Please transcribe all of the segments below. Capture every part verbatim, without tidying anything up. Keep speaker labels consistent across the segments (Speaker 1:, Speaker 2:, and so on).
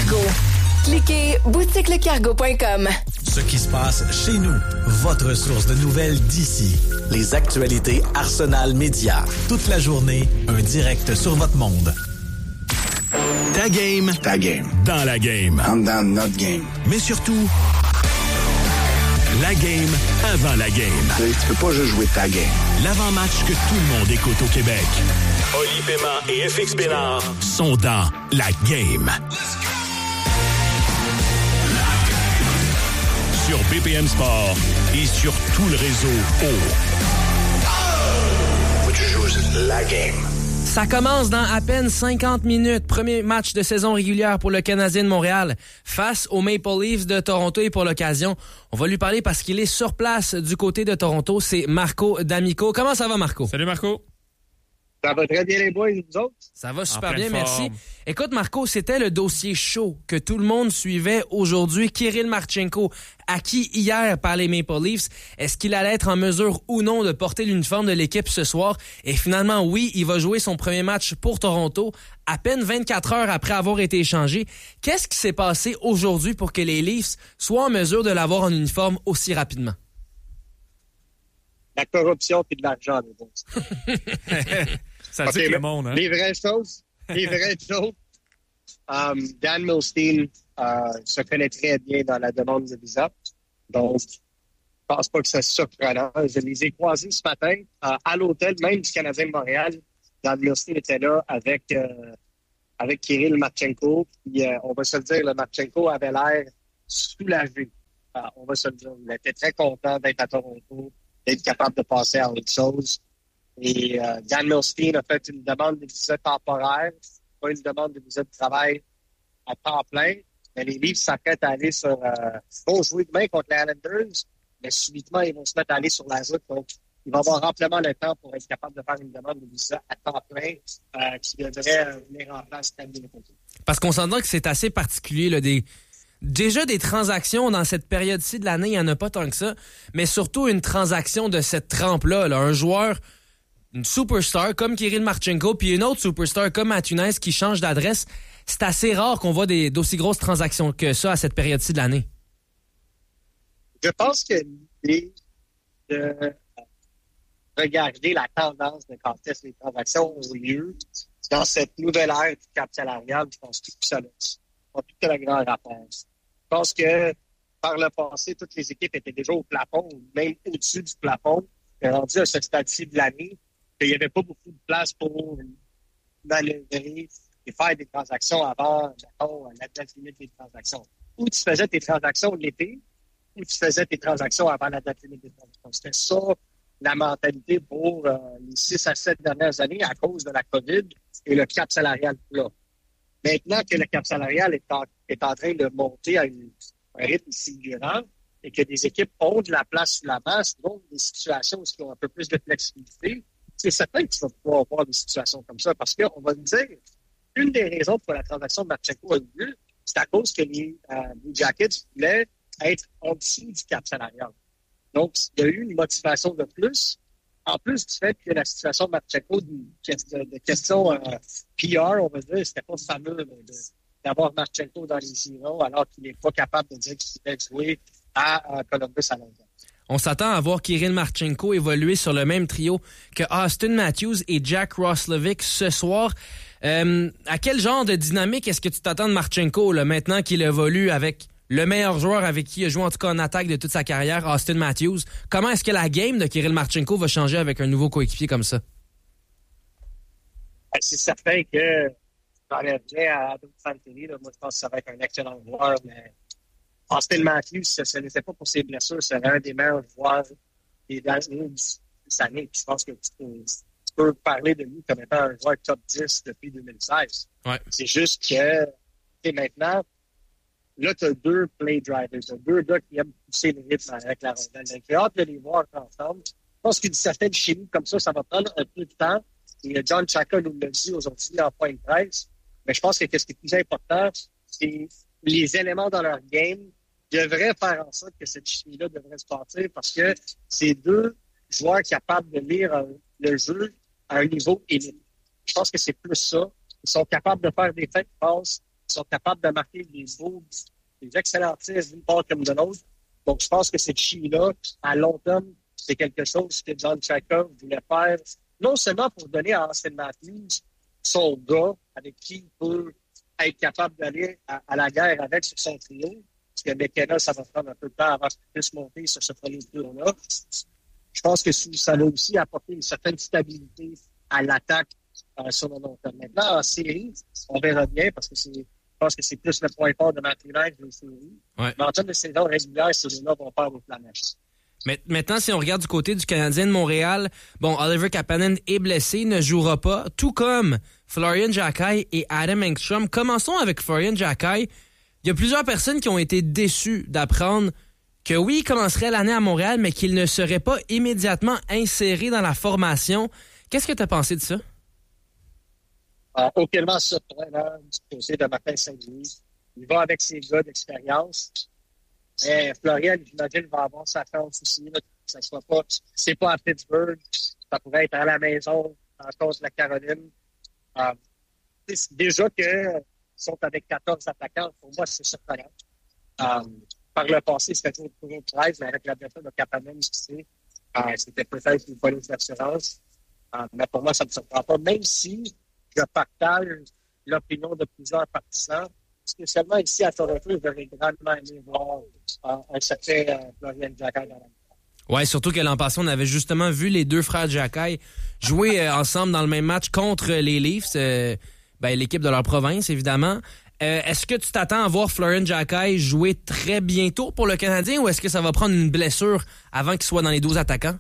Speaker 1: Cargo. Cliquez boutique le cargo point com.
Speaker 2: Ce qui se passe chez nous. Votre source de nouvelles d'ici. Les actualités Arsenal Média. Toute la journée, un direct sur votre monde. Ta game.
Speaker 3: Ta game.
Speaker 2: Dans la game.
Speaker 3: I'm down notre game.
Speaker 2: Mais surtout, la game avant la game.
Speaker 3: Tu sais, tu peux pas juste jouer ta game.
Speaker 2: L'avant-match que tout le monde écoute au Québec. Oli Paiement et F X Bénard sont dans la game. Sur B P M Sport et sur tout le réseau O.
Speaker 3: Faut que tu joues la game.
Speaker 4: Ça commence dans à peine cinquante minutes. Premier match de saison régulière pour le Canadien de Montréal face aux Maple Leafs de Toronto. Et pour l'occasion, on va lui parler parce qu'il est sur place du côté de Toronto. C'est Marco D'Amico. Comment ça va, Marco?
Speaker 5: Salut, Marco.
Speaker 6: Ça va très bien, les boys, vous autres?
Speaker 4: Ça va super
Speaker 5: En
Speaker 4: bien,
Speaker 5: pleine
Speaker 4: merci.
Speaker 5: forme.
Speaker 4: Écoute, Marco, c'était le dossier chaud que tout le monde suivait aujourd'hui. Kirill Marchenko, acquis hier par les Maple Leafs. Est-ce qu'il allait être en mesure ou non de porter l'uniforme de l'équipe ce soir? Et finalement, oui, il va jouer son premier match pour Toronto à peine vingt-quatre heures après avoir été échangé. Qu'est-ce qui s'est passé aujourd'hui pour que les Leafs soient en mesure de l'avoir en uniforme aussi rapidement?
Speaker 6: La corruption et de l'argent, les boys.
Speaker 5: Ça dit
Speaker 6: Okay,
Speaker 5: le monde, hein?
Speaker 6: Les vraies choses, les vraies choses. Um, Dan Milstein uh, se connaît très bien dans la demande de visa. Donc, je pense pas que c'est surprenant. Je les ai croisés ce matin uh, à l'hôtel même du Canadien de Montréal. Dan Milstein était là avec, euh, avec Kirill Marchenko. Puis, euh, on va se le dire, le Marchenko avait l'air soulagé. Uh, on va se le dire. Il était très content d'être à Toronto, d'être capable de passer à autre chose. Et euh, Dan Milstein a fait une demande de visa temporaire, pas une demande de visa de travail à temps plein. Mais les Leafs s'apprêtent à aller sur... Euh, ils vont jouer demain contre les Islanders, mais subitement, ils vont se mettre à aller sur la route. Donc, il va avoir amplement le temps pour être capable de faire une demande de visa à temps plein euh, qui devrait euh, venir en place très bien.
Speaker 4: Parce qu'on s'entend que c'est assez particulier, là, des... Déjà, des transactions dans cette période-ci de l'année, il n'y en a pas tant que ça, mais surtout une transaction de cette trempe-là, là, un joueur... une superstar comme Kirill Marchenko, puis une autre superstar comme Mathunes qui change d'adresse. C'est assez rare qu'on voit des, d'aussi grosses transactions que ça à cette période-ci de l'année.
Speaker 6: Je pense que l'idée de regarder la tendance de quand est-ce que les transactions ont lieu dans cette nouvelle ère du cap salarial, je pense que ça a tout un grand rapport. Je pense que par le passé, toutes les équipes étaient déjà au plafond, ou même au-dessus du plafond. Et rendu à ce stade-ci de l'année, il n'y avait pas beaucoup de place pour manœuvrer et faire des transactions avant, mettons, la date limite des transactions. Ou tu faisais tes transactions l'été, ou tu faisais tes transactions avant la date limite des transactions. C'était ça, la mentalité pour euh, les six à sept dernières années à cause de la COVID et le cap salarial là. Maintenant que le cap salarial est en, est en train de monter à une, un rythme figurant et que des équipes ont de la place sous la masse, donc des situations où ils ont un peu plus de flexibilité, c'est certain que tu vas pouvoir avoir des situations comme ça parce qu'on va me dire, une des raisons pour la transaction de Marchenko a eu lieu, c'est à cause que les euh, Blue Jackets voulaient être en dessous du cap salarial. Donc, il y a eu une motivation de plus. En plus du fait que la situation de Marchenko, de, de, de question euh, P R, on va dire, c'était pas fameux de, d'avoir Marchenko dans les Heroes alors qu'il n'est pas capable de dire qu'il voulait jouer à, à Columbus à long terme.
Speaker 4: On s'attend à voir Kirill Marchenko évoluer sur le même trio que Austin Matthews et Jack Roslovic ce soir. Euh, à quel genre de dynamique est-ce que tu t'attends de Marchenko là, maintenant qu'il évolue avec le meilleur joueur avec qui il a joué en tout cas en attaque de toute sa carrière, Austin Matthews? Comment est-ce que la game de Kirill Marchenko va changer avec un nouveau coéquipier comme ça?
Speaker 6: C'est certain que j'enlèverais à Adam Fantilli. Moi, je pense que ça va être un excellent joueur, mais Austin Matthews, ce n'était pas pour ses blessures, c'est un des meilleurs joueurs des dernières années. Je pense que tu peux, tu peux parler de lui comme étant un joueur top dix depuis deux mille seize.
Speaker 4: Ouais.
Speaker 6: C'est juste que et maintenant, là, tu as deux play drivers, tu as deux gars qui aiment pousser le rythme avec la rondelle. J'ai hâte de les voir ensemble. Je pense qu'une certaine chimie comme ça, ça va prendre un peu de temps. Et John Chaka nous l'a dit aujourd'hui en point de presse. Mais je pense que ce qui est plus important, c'est les éléments dans leur game devraient faire en sorte que cette chimie-là devrait se partir parce que c'est deux joueurs capables de lire euh, le jeu à un niveau élite. Je pense que c'est plus ça. Ils sont capables de faire des fêtes passes Ils sont capables de marquer des beaux, des excellents tirs d'une part comme de l'autre. Donc, je pense que cette chi-là, à long terme, c'est quelque chose que John Chekhov voulait faire, non seulement pour donner à Austin Matthews son gars avec qui il peut être capable d'aller à, à la guerre avec sur son trio, parce que McKenna, ça va prendre un peu de temps avant qu'il puisse monter sur ce premier tour-là. Je pense que ça va aussi apporter une certaine stabilité à l'attaque euh, sur le long terme. Maintenant, en série, on verra bien, parce que c'est, je pense que c'est plus le point fort de Matthew Knight que les séries.
Speaker 4: Ouais.
Speaker 6: Mais en termes de saison régulière, ces deux-là vont faire des planètes.
Speaker 4: Maintenant, si on regarde du côté du Canadien de Montréal, bon, Oliver Kapanen est blessé, ne jouera pas, tout comme Florian Jacquet et Adam Engstrom. Commençons avec Florian Jacquet. Il y a plusieurs personnes qui ont été déçues d'apprendre que oui, il commencerait l'année à Montréal, mais qu'il ne serait pas immédiatement inséré dans la formation. Qu'est-ce que tu as pensé de ça?
Speaker 6: Euh, aucunement surprenant du côté de Martin Saint-Louis. Il va avec ses gars d'expérience. Mais Florian, j'imagine, va avoir sa chance aussi. Là, ça soit pas, c'est pas à Pittsburgh. Ça pourrait être à la maison, en cause de la Caroline. Euh, déjà qu'ils sont avec quatorze attaquants, pour moi, c'est surprenant. Euh, par le passé, c'était toujours treize, mais avec la défaite de Kapanen, euh, c'était peut-être une police d'assurance. Euh, mais pour moi, ça ne me surprend pas, même si je partage l'opinion de plusieurs partisans. Spécialement ici à Toronto, j'aurais grandement aimé voir euh, un certain euh, Florian Jacquet dans la vie.
Speaker 4: Ouais, surtout que l'an passé, on avait justement vu les deux frères Jacquet jouer euh, ensemble dans le même match contre les Leafs, euh, ben, l'équipe de leur province, évidemment. Euh, est-ce que tu t'attends à voir Florian Jacquet jouer très bientôt pour le Canadien ou est-ce que ça va prendre une blessure avant qu'il soit dans les douze attaquants?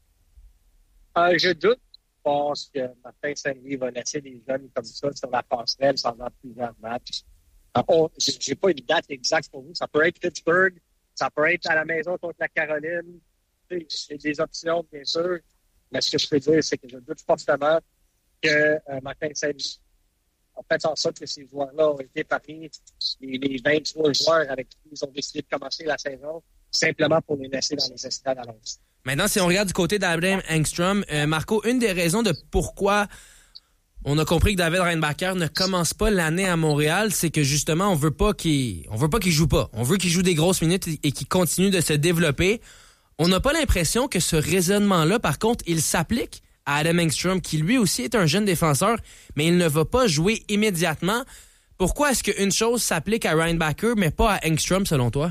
Speaker 6: Euh, je doute. Je pense que Martin Saint-Louis va laisser des jeunes comme ça sur la passerelle pendant plusieurs matchs. Oh, j'ai pas une date exacte pour vous. Ça peut être Pittsburgh, ça peut être à la maison contre la Caroline. J'ai des options, bien sûr. Mais ce que je peux dire, c'est que je doute fortement que euh, Martin Saint-Louis a fait en sorte que ces joueurs-là ont été parmi les, les vingt-trois joueurs avec qui ils ont décidé de commencer la saison, simplement pour les laisser dans les estrades à l'avance.
Speaker 4: Maintenant, si on regarde du côté d'Adam Engstrom, euh, Marco, une des raisons de pourquoi on a compris que David Reinbacher ne commence pas l'année à Montréal, c'est que justement, on veut pas qu'il, on veut pas qu'il joue pas. On veut qu'il joue des grosses minutes et qu'il continue de se développer. On n'a pas l'impression que ce raisonnement-là, par contre, il s'applique à Adam Engstrom, qui lui aussi est un jeune défenseur, mais il ne va pas jouer immédiatement. Pourquoi est-ce qu'une chose s'applique à Reinbacher, mais pas à Engstrom, selon toi?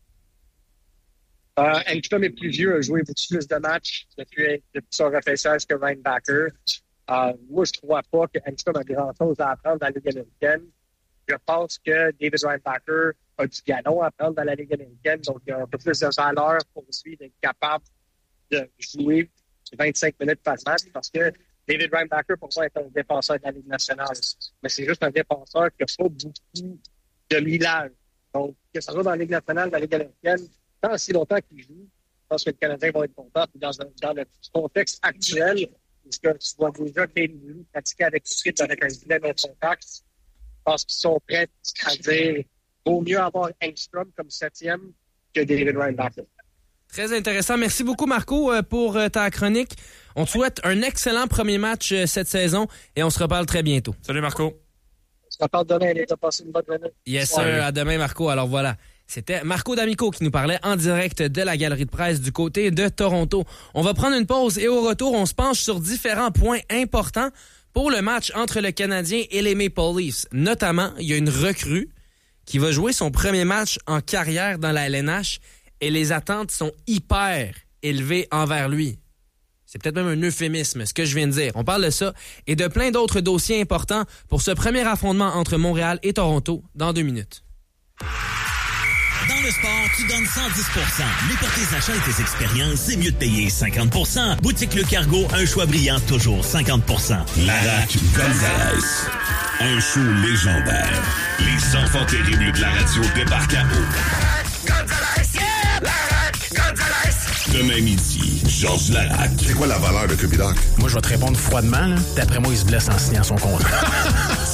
Speaker 6: Euh, Engstrom est plus vieux, a joué beaucoup plus de matchs depuis, depuis son repêchage que Reinbacher. Euh, moi, je ne crois pas que Engstrom a grand-chose à apprendre dans la Ligue américaine. Je pense que David Reinbacher a du galon à apprendre dans la Ligue américaine, donc il y a un peu plus de valeur pour lui d'être capable de jouer vingt-cinq minutes par match, parce que David Reinbacher, pour moi, est un défenseur de la Ligue nationale. Mais c'est juste un défenseur qui n'a pas beaucoup de millage. Donc, que ça soit dans la Ligue nationale, dans la Ligue américaine, tant si longtemps qu'il joue, je pense que le Canadien va être content. Puis dans, dans le contexte actuel, parce que tu vois déjà Katie Lee pratiquer avec suite avec un filet de contact. Je pense qu'ils sont prêts à dire vaut mieux avoir Engstrom comme septième que David Reinbacher.
Speaker 4: Très intéressant. Merci beaucoup, Marco, pour ta chronique. On te souhaite un excellent premier match cette saison et on se reparle très bientôt.
Speaker 5: Salut, Marco.
Speaker 6: On se reparle demain. Et t'as passé une bonne journée.
Speaker 4: Yes, sir. Ouais. À demain, Marco. Alors voilà. C'était Marco D'Amico qui nous parlait en direct de la galerie de presse du côté de Toronto. On va prendre une pause et au retour, on se penche sur différents points importants pour le match entre le Canadien et les Maple Leafs. Notamment, il y a une recrue qui va jouer son premier match en carrière dans la L N H et les attentes sont hyper élevées envers lui. C'est peut-être même un euphémisme, ce que je viens de dire. On parle de ça et de plein d'autres dossiers importants pour ce premier affrontement entre Montréal et Toronto dans deux minutes.
Speaker 7: Dans le sport, tu donnes cent dix pour cent. Mais pour tes achats et tes expériences, c'est mieux de payer cinquante pour cent. Boutique Le Cargo, un choix brillant, toujours cinquante pour cent.
Speaker 8: Larac Gonzalez. Un show légendaire. Les enfants terribles de la radio débarquent à eau. Gonzalez, yeah! Larac Gonzalez. Demain midi, Georges Larac.
Speaker 3: C'est quoi la valeur de Cupidoc?
Speaker 9: Moi, je vais te répondre froidement. Là. D'après moi, il se blesse en signant son contrat.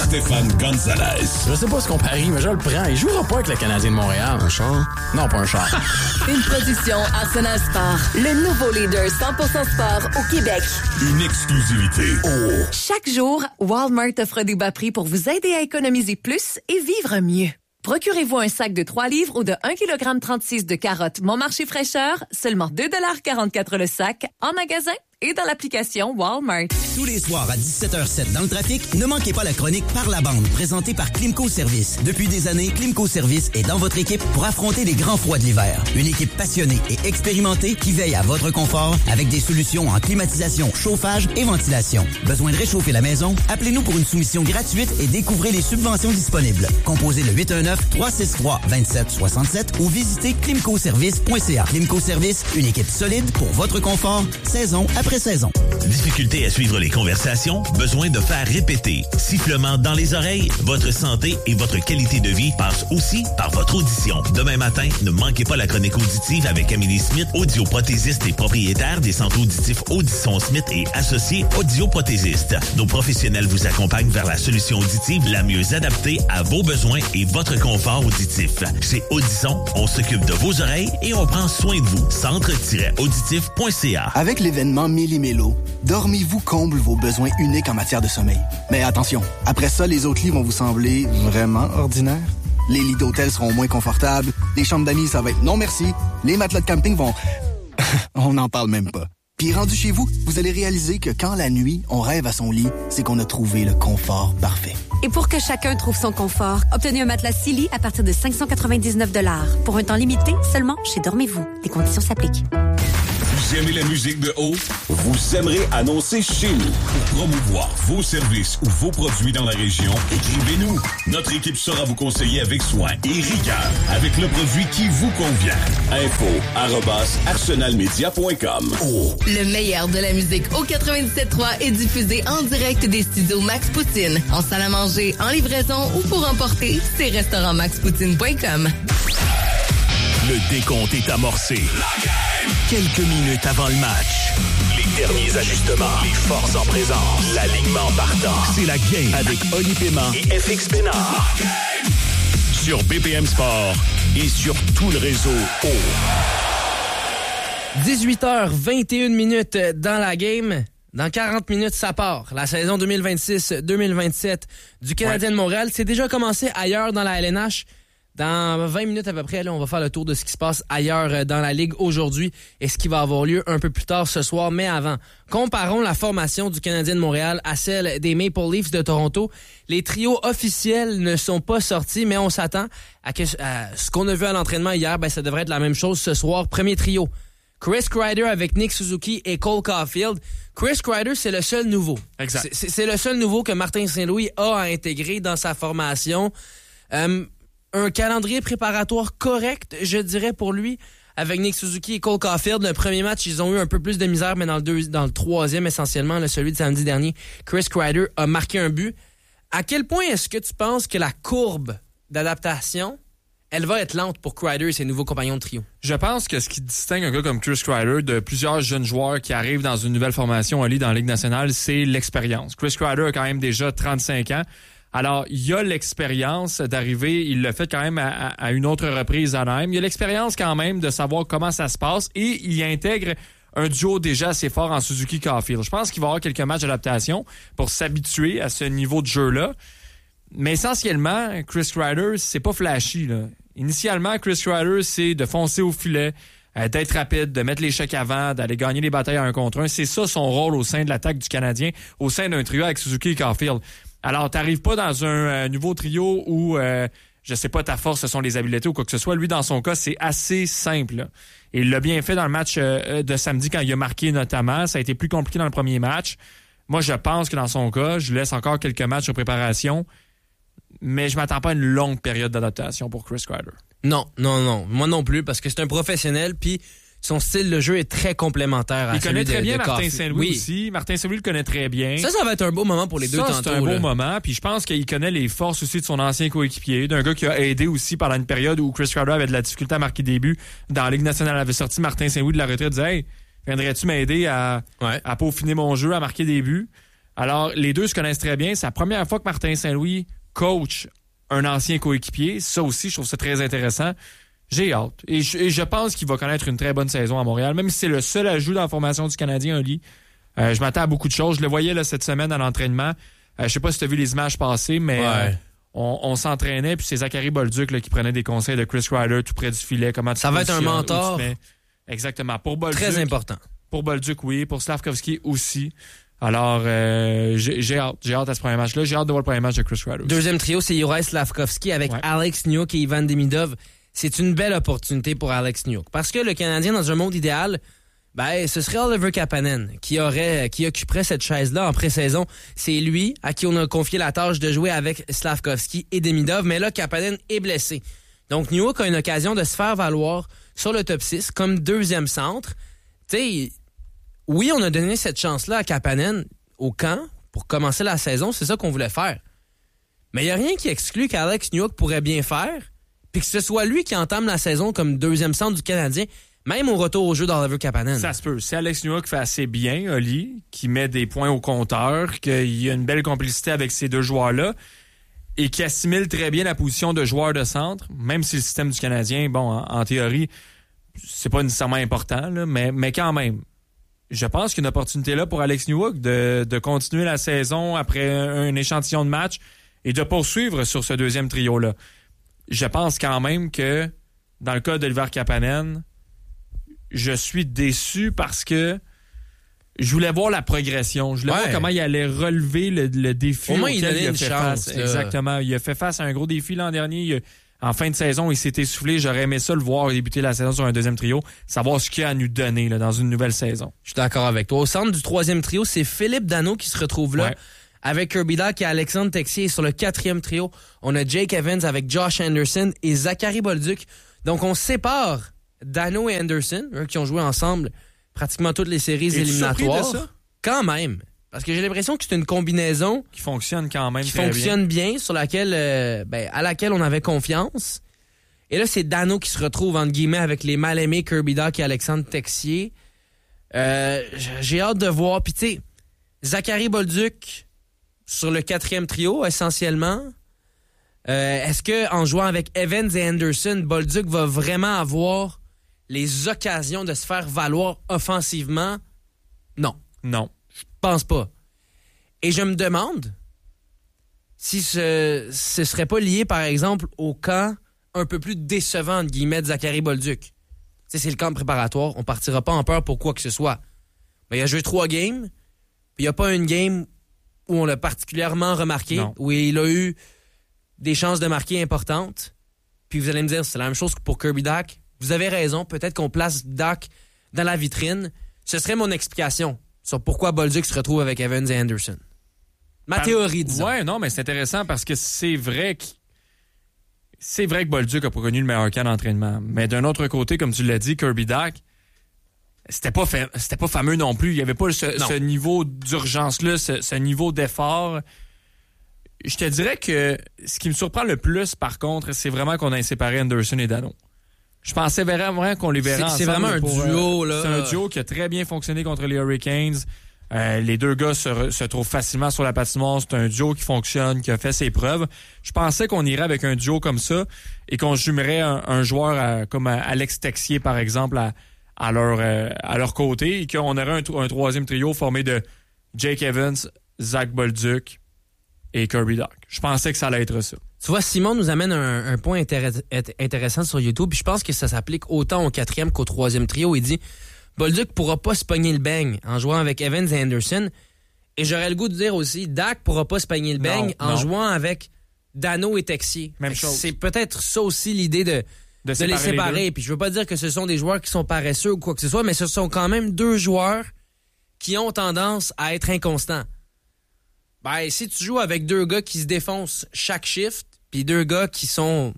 Speaker 8: Stéphane Gonzalez.
Speaker 5: Je sais pas ce qu'on parie, mais je le prends. Il jouera pas avec le Canadien de Montréal.
Speaker 3: Un char?
Speaker 5: Non, pas un char.
Speaker 1: Une production Arsenal Sport, le nouveau leader cent pour cent sport au Québec.
Speaker 8: Une exclusivité. Oh!
Speaker 1: Chaque jour, Walmart offre des bas prix pour vous aider à économiser plus et vivre mieux. Procurez-vous un sac de trois livres ou de un virgule trente-six kilogrammes de carottes Mon Marché fraîcheur, seulement deux dollars quarante-quatre le sac, en magasin et dans l'application Walmart.
Speaker 9: Tous les soirs à dix-sept heures zéro sept dans le trafic, ne manquez pas la chronique Par la bande, présentée par Climco Service. Depuis des années, Climco Service est dans votre équipe pour affronter les grands froids de l'hiver. Une équipe passionnée et expérimentée qui veille à votre confort avec des solutions en climatisation, chauffage et ventilation. Besoin de réchauffer la maison? Appelez-nous pour une soumission gratuite et découvrez les subventions disponibles. Composez le huit un neuf, trois six trois, deux sept six sept ou visitez climco service point c a. Climco Service, une équipe solide pour votre confort, saison après saison.
Speaker 7: Difficulté à suivre les conversations? Besoin de faire répéter? Sifflement dans les oreilles? Votre santé et votre qualité de vie passent aussi par votre audition. Demain matin, ne manquez pas la chronique auditive avec Amélie Smith, audioprothésiste et propriétaire des centres auditifs Audisson Smith et associés audioprothésistes. Nos professionnels vous accompagnent vers la solution auditive la mieux adaptée à vos besoins et votre confort auditif. Chez Audisson, on s'occupe de vos oreilles et on prend soin de vous. centre tiret auditif point c a.
Speaker 10: Avec l'événement Méli-Mélo, Dormez-vous comble vos besoins uniques en matière de sommeil. Mais attention, après ça, les autres lits vont vous sembler vraiment ordinaires. Les lits d'hôtel seront moins confortables, les chambres d'amis, ça va être non merci, les matelas de camping vont... on n'en parle même pas. Puis rendu chez vous, vous allez réaliser que quand la nuit, on rêve à son lit, c'est qu'on a trouvé le confort parfait.
Speaker 11: Et pour que chacun trouve son confort, obtenez un matelas Silly à partir de cinq cent quatre-vingt-dix-neuf dollars. Pour un temps limité, seulement chez Dormez-vous. Les conditions s'appliquent.
Speaker 8: Vous aimez la musique de haut? Vous aimerez annoncer chez nous. Pour promouvoir vos services ou vos produits dans la région, écrivez-nous. Notre équipe saura vous conseiller avec soin et rigueur avec le produit qui vous convient. Info arobase arsenalmedia point com. Oh.
Speaker 1: Le meilleur de la musique au quatre-vingt-dix-sept trois est diffusé en direct des studios Max Poutine. En salle à manger, en livraison ou pour emporter, c'est restaurant max poutine point com.
Speaker 7: Le décompte est amorcé. Quelques minutes avant le match. Les derniers ajustements. Les forces en présence. L'alignement partant. C'est la game avec Oli Paiement et F X Pénard. Sur B P M Sport et sur tout le réseau O.
Speaker 4: dix-huit heures vingt et une minutes dans la game. Dans quarante minutes, ça part. La saison deux mille vingt-six deux mille vingt-sept du Canadien ouais. de Montréal. C'est déjà commencé ailleurs dans la L N H. Dans vingt minutes à peu près, là, on va faire le tour de ce qui se passe ailleurs dans la Ligue aujourd'hui et ce qui va avoir lieu un peu plus tard ce soir. Mais avant, comparons la formation du Canadien de Montréal à celle des Maple Leafs de Toronto. Les trios officiels ne sont pas sortis, mais on s'attend à, que, à ce qu'on a vu à l'entraînement hier. Ben, ça devrait être la même chose ce soir. Premier trio. Chris Kreider avec Nick Suzuki et Cole Caulfield. Chris Kreider, c'est le seul nouveau. Exact. C'est, c'est le seul nouveau que Martin Saint-Louis a à intégrer dans sa formation. Euh, Un calendrier préparatoire correct, je dirais, pour lui, avec Nick Suzuki et Cole Caulfield. Le premier match, ils ont eu un peu plus de misère, mais dans le, deux, dans le troisième, essentiellement, là, celui de samedi dernier, Chris Kreider a marqué un but. À quel point est-ce que tu penses que la courbe d'adaptation, elle va être lente pour Kreider et ses nouveaux compagnons de trio?
Speaker 12: Je pense que ce qui distingue un gars comme Chris Kreider de plusieurs jeunes joueurs qui arrivent dans une nouvelle formation, Ali, dans la Ligue nationale, c'est l'expérience. Chris Kreider a quand même déjà trente-cinq ans. Alors, il y a l'expérience d'arriver, il l'a fait quand même à, à une autre reprise à Anaheim. Il y a l'expérience quand même de savoir comment ça se passe et il intègre un duo déjà assez fort en Suzuki Caulfield. Je pense qu'il va y avoir quelques matchs d'adaptation pour s'habituer à ce niveau de jeu-là. Mais essentiellement, Chris Kreider, c'est pas flashy, là. Initialement, Chris Kreider, c'est de foncer au filet, euh, d'être rapide, de mettre les chèques avant, d'aller gagner les batailles à un contre un. C'est ça son rôle au sein de l'attaque du Canadien, au sein d'un trio avec Suzuki et Caulfield. Alors, t'arrives pas dans un euh, nouveau trio où, euh, je sais pas, ta force, ce sont les habiletés ou quoi que ce soit. Lui, dans son cas, c'est assez simple, là. Et il l'a bien fait dans le match euh, de samedi quand il a marqué notamment. Ça a été plus compliqué dans le premier match. Moi, je pense que dans son cas, je laisse encore quelques matchs de préparation, mais je m'attends pas à une longue période d'adaptation pour Chris Kreider.
Speaker 4: Non, non, non. Moi non plus, parce que c'est un professionnel, puis son style de jeu est très complémentaire à
Speaker 12: il
Speaker 4: celui de Il
Speaker 12: connaît très bien
Speaker 4: de
Speaker 12: Martin Saint-Louis oui. aussi. Martin Saint-Louis le connaît très bien.
Speaker 4: Ça, ça va être un beau moment pour les deux
Speaker 12: ça,
Speaker 4: tantôt.
Speaker 12: C'est un beau
Speaker 4: là.
Speaker 12: moment. Puis je pense qu'il connaît les forces aussi de son ancien coéquipier, d'un gars qui a aidé aussi pendant une période où Chris Kreider avait de la difficulté à marquer des buts. Dans la Ligue nationale, il avait sorti Martin Saint-Louis de la retraite, disait « Hey, viendrais-tu m'aider à, ouais. à peaufiner mon jeu, à marquer des buts? » Alors, les deux se connaissent très bien. C'est la première fois que Martin Saint-Louis coach un ancien coéquipier. Ça aussi, je trouve ça très intéressant. J'ai hâte. Et je, et je pense qu'il va connaître une très bonne saison à Montréal, même si c'est le seul ajout dans la formation du Canadien, Oli. Euh, je m'attends à beaucoup de choses. Je le voyais là, cette semaine à l'entraînement. Euh, je sais pas si tu as vu les images passer, mais...
Speaker 4: Ouais.
Speaker 12: Euh, On, on s'entraînait, puis c'est Zachary Bolduc là, qui prenait des conseils de Chris Kreider tout près du filet. Comment tu
Speaker 4: Ça va être un
Speaker 12: positionnes,
Speaker 4: mentor.
Speaker 12: où tu mets. Exactement. Pour Bolduc,
Speaker 4: Très important.
Speaker 12: Pour Bolduc, oui. Pour Slavkovski aussi. Alors, euh, j'ai, j'ai hâte. J'ai hâte à ce premier match-là. J'ai hâte de voir le premier match de Chris Kreider.
Speaker 4: Deuxième trio, c'est Juraj Slavkovski avec
Speaker 12: ouais.
Speaker 4: Alex Newhook et Ivan Demidov. C'est une belle opportunité pour Alex Newhook. Parce que le Canadien, dans un monde idéal, ben, ce serait Oliver Kapanen qui aurait, qui occuperait cette chaise-là en pré-saison. C'est lui à qui on a confié la tâche de jouer avec Slavkovski et Demidov. Mais là, Kapanen est blessé. Donc, Newhook a une occasion de se faire valoir sur le top six comme deuxième centre. Tu sais, oui, on a donné cette chance-là à Kapanen au camp pour commencer la saison. C'est ça qu'on voulait faire. Mais il n'y a rien qui exclut qu'Alex Newhook pourrait bien faire puis que ce soit lui qui entame la saison comme deuxième centre du Canadien. Même au retour au jeu d'Oliver Kapanen.
Speaker 12: Ça se peut. Si Alex Newhook fait assez bien, Oli, qui met des points au compteur, qu'il y a une belle complicité avec ces deux joueurs-là et qui assimile très bien la position de joueur de centre, même si le système du Canadien, bon, en, en théorie, c'est pas nécessairement important, là, mais, mais quand même, je pense qu'il y a une opportunité là pour Alex Newhook de, de continuer la saison après un, un échantillon de match et de poursuivre sur ce deuxième trio-là. Je pense quand même que, dans le cas d'Oliver Kapanen, je suis déçu parce que je voulais voir la progression. Je voulais
Speaker 4: ouais.
Speaker 12: voir comment il allait relever le, le défi
Speaker 4: Au moins,
Speaker 12: auquel
Speaker 4: il, donnait
Speaker 12: il a
Speaker 4: une
Speaker 12: fait
Speaker 4: chance,
Speaker 12: face.
Speaker 4: là.
Speaker 12: Exactement. Il a fait face à un gros défi l'an dernier. Il a, en fin de saison, il s'est essoufflé. J'aurais aimé ça le voir débuter la saison sur un deuxième trio, savoir ce qu'il a à nous donner là, dans une nouvelle saison.
Speaker 4: Je suis d'accord avec toi. Au centre du troisième trio, c'est Philippe Danault qui se retrouve là. Ouais. Avec Kirby Dach et Alexandre Texier. Et sur le quatrième trio, on a Jake Evans avec Josh Anderson et Zachary Bolduc. Donc, on sépare Danault et Anderson, eux qui ont joué ensemble pratiquement toutes les séries
Speaker 12: Es-tu
Speaker 4: éliminatoires.
Speaker 12: surpris de ça?
Speaker 4: Quand même. Parce que j'ai l'impression que c'est une combinaison
Speaker 12: qui fonctionne quand même
Speaker 4: qui
Speaker 12: très
Speaker 4: fonctionne bien,
Speaker 12: bien
Speaker 4: sur laquelle, euh, ben, à laquelle on avait confiance. Et là, c'est Danault qui se retrouve, entre guillemets, avec les mal-aimés Kirby Dach et Alexandre Texier. Euh, j'ai hâte de voir. Puis, tu sais, Zachary Bolduc sur le quatrième trio, essentiellement. Euh, est-ce que en jouant avec Evans et Anderson, Bolduc va vraiment avoir les occasions de se faire valoir offensivement? Non.
Speaker 12: Non.
Speaker 4: Je pense pas. Et je me demande si ce, ce serait pas lié, par exemple, au camp un peu plus décevant, entre guillemets, de Zachary Bolduc. Tu sais, c'est le camp préparatoire. On partira pas en peur pour quoi que ce soit. Mais il a joué trois games, puis il n'y a pas une game où on l'a particulièrement remarqué,
Speaker 12: non.
Speaker 4: où il a eu des chances de marquer importantes. Puis vous allez me dire, c'est la même chose que pour Kirby Dach. Vous avez raison, peut-être qu'on place Dach dans la vitrine. Ce serait mon explication sur pourquoi Bolduc se retrouve avec Evans et Anderson. Ma Par... théorie, disons.
Speaker 12: Ouais, non, mais c'est intéressant parce que c'est vrai que c'est vrai que Bolduc a pas connu le meilleur camp d'entraînement. Mais d'un autre côté, comme tu l'as dit, Kirby Dach, c'était pas fa... c'était pas fameux non plus. Il y avait pas ce, ce niveau d'urgence-là, ce, ce niveau d'effort. Je te dirais que ce qui me surprend le plus, par contre, c'est vraiment qu'on ait séparé Anderson et Danault. Je pensais vraiment qu'on les verrait ensemble.
Speaker 4: C'est vraiment un
Speaker 12: pour,
Speaker 4: duo, là.
Speaker 12: C'est un duo qui a très bien fonctionné contre les Hurricanes. Euh, les deux gars se, se trouvent facilement sur la patinoire. C'est un duo qui fonctionne, qui a fait ses preuves. Je pensais qu'on irait avec un duo comme ça et qu'on jumerait un, un joueur à, comme Alex Texier, par exemple, à, à, leur, euh, à leur côté et qu'on aurait un, un troisième trio formé de Jake Evans, Zach Bolduc et Kirby Dach. Je pensais que ça allait être ça.
Speaker 4: Tu vois, Simon nous amène un, un point intéress- intéressant sur YouTube, puis je pense que ça s'applique autant au quatrième qu'au troisième trio. Il dit Bolduc pourra pas se pogner le beigne en jouant avec Evans et Anderson. Et j'aurais le goût de dire aussi, Dach pourra pas se pogner le beigne en
Speaker 12: non.
Speaker 4: jouant avec Danault et Texier.
Speaker 12: Même chose.
Speaker 4: C'est peut-être ça aussi l'idée de, de, de les séparer. Les puis je veux pas dire que ce sont des joueurs qui sont paresseux ou quoi que ce soit, mais ce sont quand même deux joueurs qui ont tendance à être inconstants. Ben, si tu joues avec deux gars qui se défoncent chaque shift, puis deux gars qui sont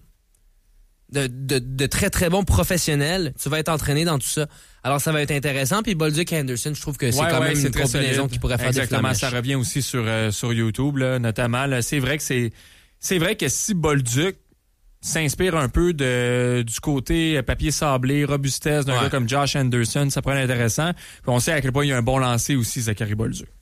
Speaker 4: de, de, de très très bons professionnels, tu vas être entraîné dans tout ça. Alors ça va être intéressant. Puis Bolduc et Anderson, je trouve que c'est
Speaker 12: ouais,
Speaker 4: quand
Speaker 12: ouais,
Speaker 4: même
Speaker 12: c'est
Speaker 4: une combinaison
Speaker 12: solide.
Speaker 4: qui pourrait faire
Speaker 12: Exactement,
Speaker 4: des flamèches.
Speaker 12: ça revient aussi sur, euh, sur YouTube, là, notamment. Là, c'est vrai que c'est c'est vrai que si Bolduc s'inspire un peu de du côté papier sablé, robustesse d'un
Speaker 4: ouais.
Speaker 12: gars comme Josh Anderson, ça pourrait être intéressant. Puis on sait à quel point il y a un bon lancer aussi, Zachary Bolduc.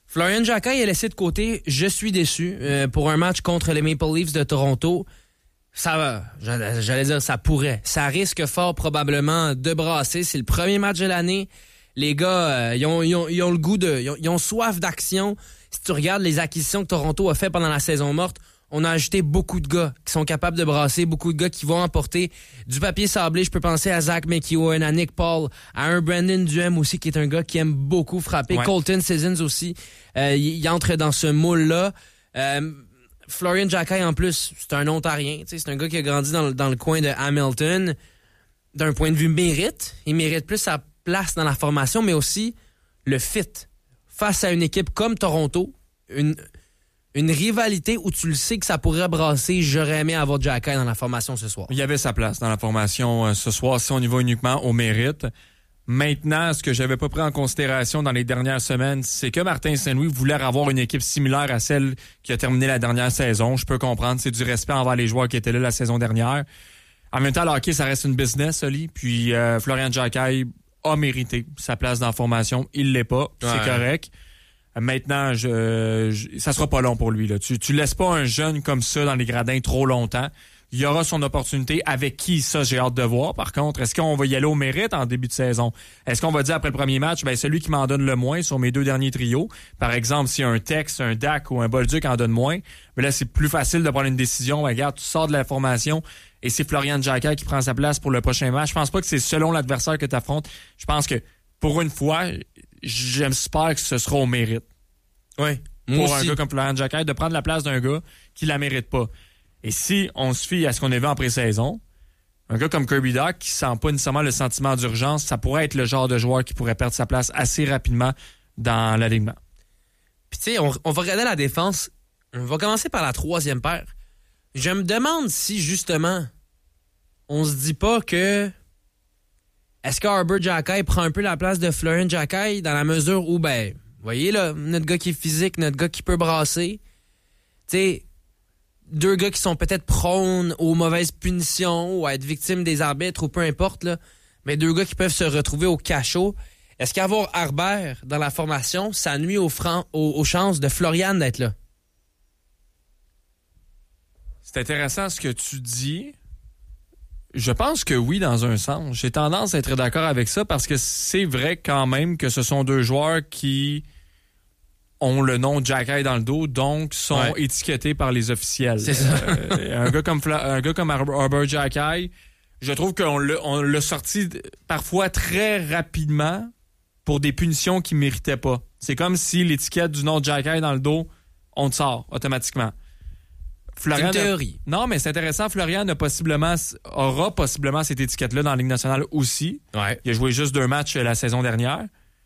Speaker 4: Florian Giaccai est laissé de côté. Je suis déçu. Euh, pour un match contre les Maple Leafs de Toronto, ça va. J'allais dire, ça pourrait. Ça risque fort probablement de brasser. C'est le premier match de l'année. Les gars, euh, ils, ont, ils, ont, ils ont le goût de... Ils ont, ils ont soif d'action. Si tu regardes les acquisitions que Toronto a fait pendant la saison morte, on a ajouté beaucoup de gars qui sont capables de brasser, beaucoup de gars qui vont emporter du papier sablé. Je peux penser à Zach McEwen, à Nick Paul, à un Brandon Duhem aussi, qui est un gars qui aime beaucoup frapper. Ouais. Colton Sissons aussi, euh, il, il entre dans ce moule-là. Euh, Florian Giaccai, en plus, c'est un Ontarien. C'est un gars qui a grandi dans, dans le coin de Hamilton. D'un point de vue mérite, il mérite plus sa place dans la formation, mais aussi le fit. Face à une équipe comme Toronto, une... Une rivalité où tu le sais que ça pourrait brasser, j'aurais aimé avoir Giaccai dans la formation ce soir.
Speaker 12: Il y avait sa place dans la formation euh, ce soir si on y va uniquement au mérite. Maintenant, ce que j'avais pas pris en considération dans les dernières semaines, c'est que Martin Saint-Louis voulait avoir une équipe similaire à celle qui a terminé la dernière saison. Je peux comprendre, c'est du respect envers les joueurs qui étaient là la saison dernière. En même temps, le hockey, ça reste une business, Oli. Puis euh, Florian Giaccai a mérité sa place dans la formation. Il l'est pas, c'est ouais. correct. Maintenant, je, je, ça sera pas long pour lui. Là. Tu, tu laisses pas un jeune comme ça dans les gradins trop longtemps. Il y aura son opportunité. Avec qui, ça, j'ai hâte de voir. Par contre, est-ce qu'on va y aller au mérite en début de saison? Est-ce qu'on va dire après le premier match, ben celui qui m'en donne le moins sur mes deux derniers trios, par exemple, si un Tex, un Dak ou un Bolduc en donne moins, mais là, c'est plus facile de prendre une décision. Ben, regarde, tu sors de la formation et c'est Florian Giaccai qui prend sa place pour le prochain match. Je pense pas que c'est selon l'adversaire que tu affrontes. Je pense que, pour une fois, j'espère que ce sera au mérite.
Speaker 4: Oui.
Speaker 12: Pour
Speaker 4: aussi.
Speaker 12: un gars comme Florian Giaccai, de prendre la place d'un gars qui la mérite pas. Et si on se fie à ce qu'on a vu en pré-saison, un gars comme Kirby Dach qui sent pas nécessairement le sentiment d'urgence, ça pourrait être le genre de joueur qui pourrait perdre sa place assez rapidement dans l'alignement.
Speaker 4: Puis tu sais, on, on va regarder la défense. On va commencer par la troisième paire. Je me demande si, justement, on se dit pas que est-ce que Arber Giaccai prend un peu la place de Florian Giaccai dans la mesure où, ben, vous voyez, là, notre gars qui est physique, notre gars qui peut brasser. Tu sais, deux gars qui sont peut-être prônes aux mauvaises punitions ou à être victimes des arbitres ou peu importe, là, mais deux gars qui peuvent se retrouver au cachot. Est-ce qu'avoir Arber dans la formation, ça nuit aux, francs, aux, aux chances de Florian d'être là?
Speaker 12: C'est intéressant ce que tu dis. Je pense que oui, dans un sens. J'ai tendance à être d'accord avec ça parce que c'est vrai quand même que ce sont deux joueurs qui ont le nom de Giaccai dans le dos, donc sont ouais. étiquetés par les officiels.
Speaker 4: C'est ça.
Speaker 12: Euh, un gars comme un gars comme Arber Giaccai, je trouve qu'on l'a, on l'a sorti parfois très rapidement pour des punitions qu'il ne méritait pas. C'est comme si l'étiquette du nom de Giaccai dans le dos, on te sort automatiquement. Florian
Speaker 4: c'est une théorie.
Speaker 12: A... Non, mais c'est intéressant. Florian a possiblement, aura possiblement cette étiquette-là dans la Ligue nationale aussi.
Speaker 4: Ouais.
Speaker 12: Il a joué juste deux matchs la saison dernière.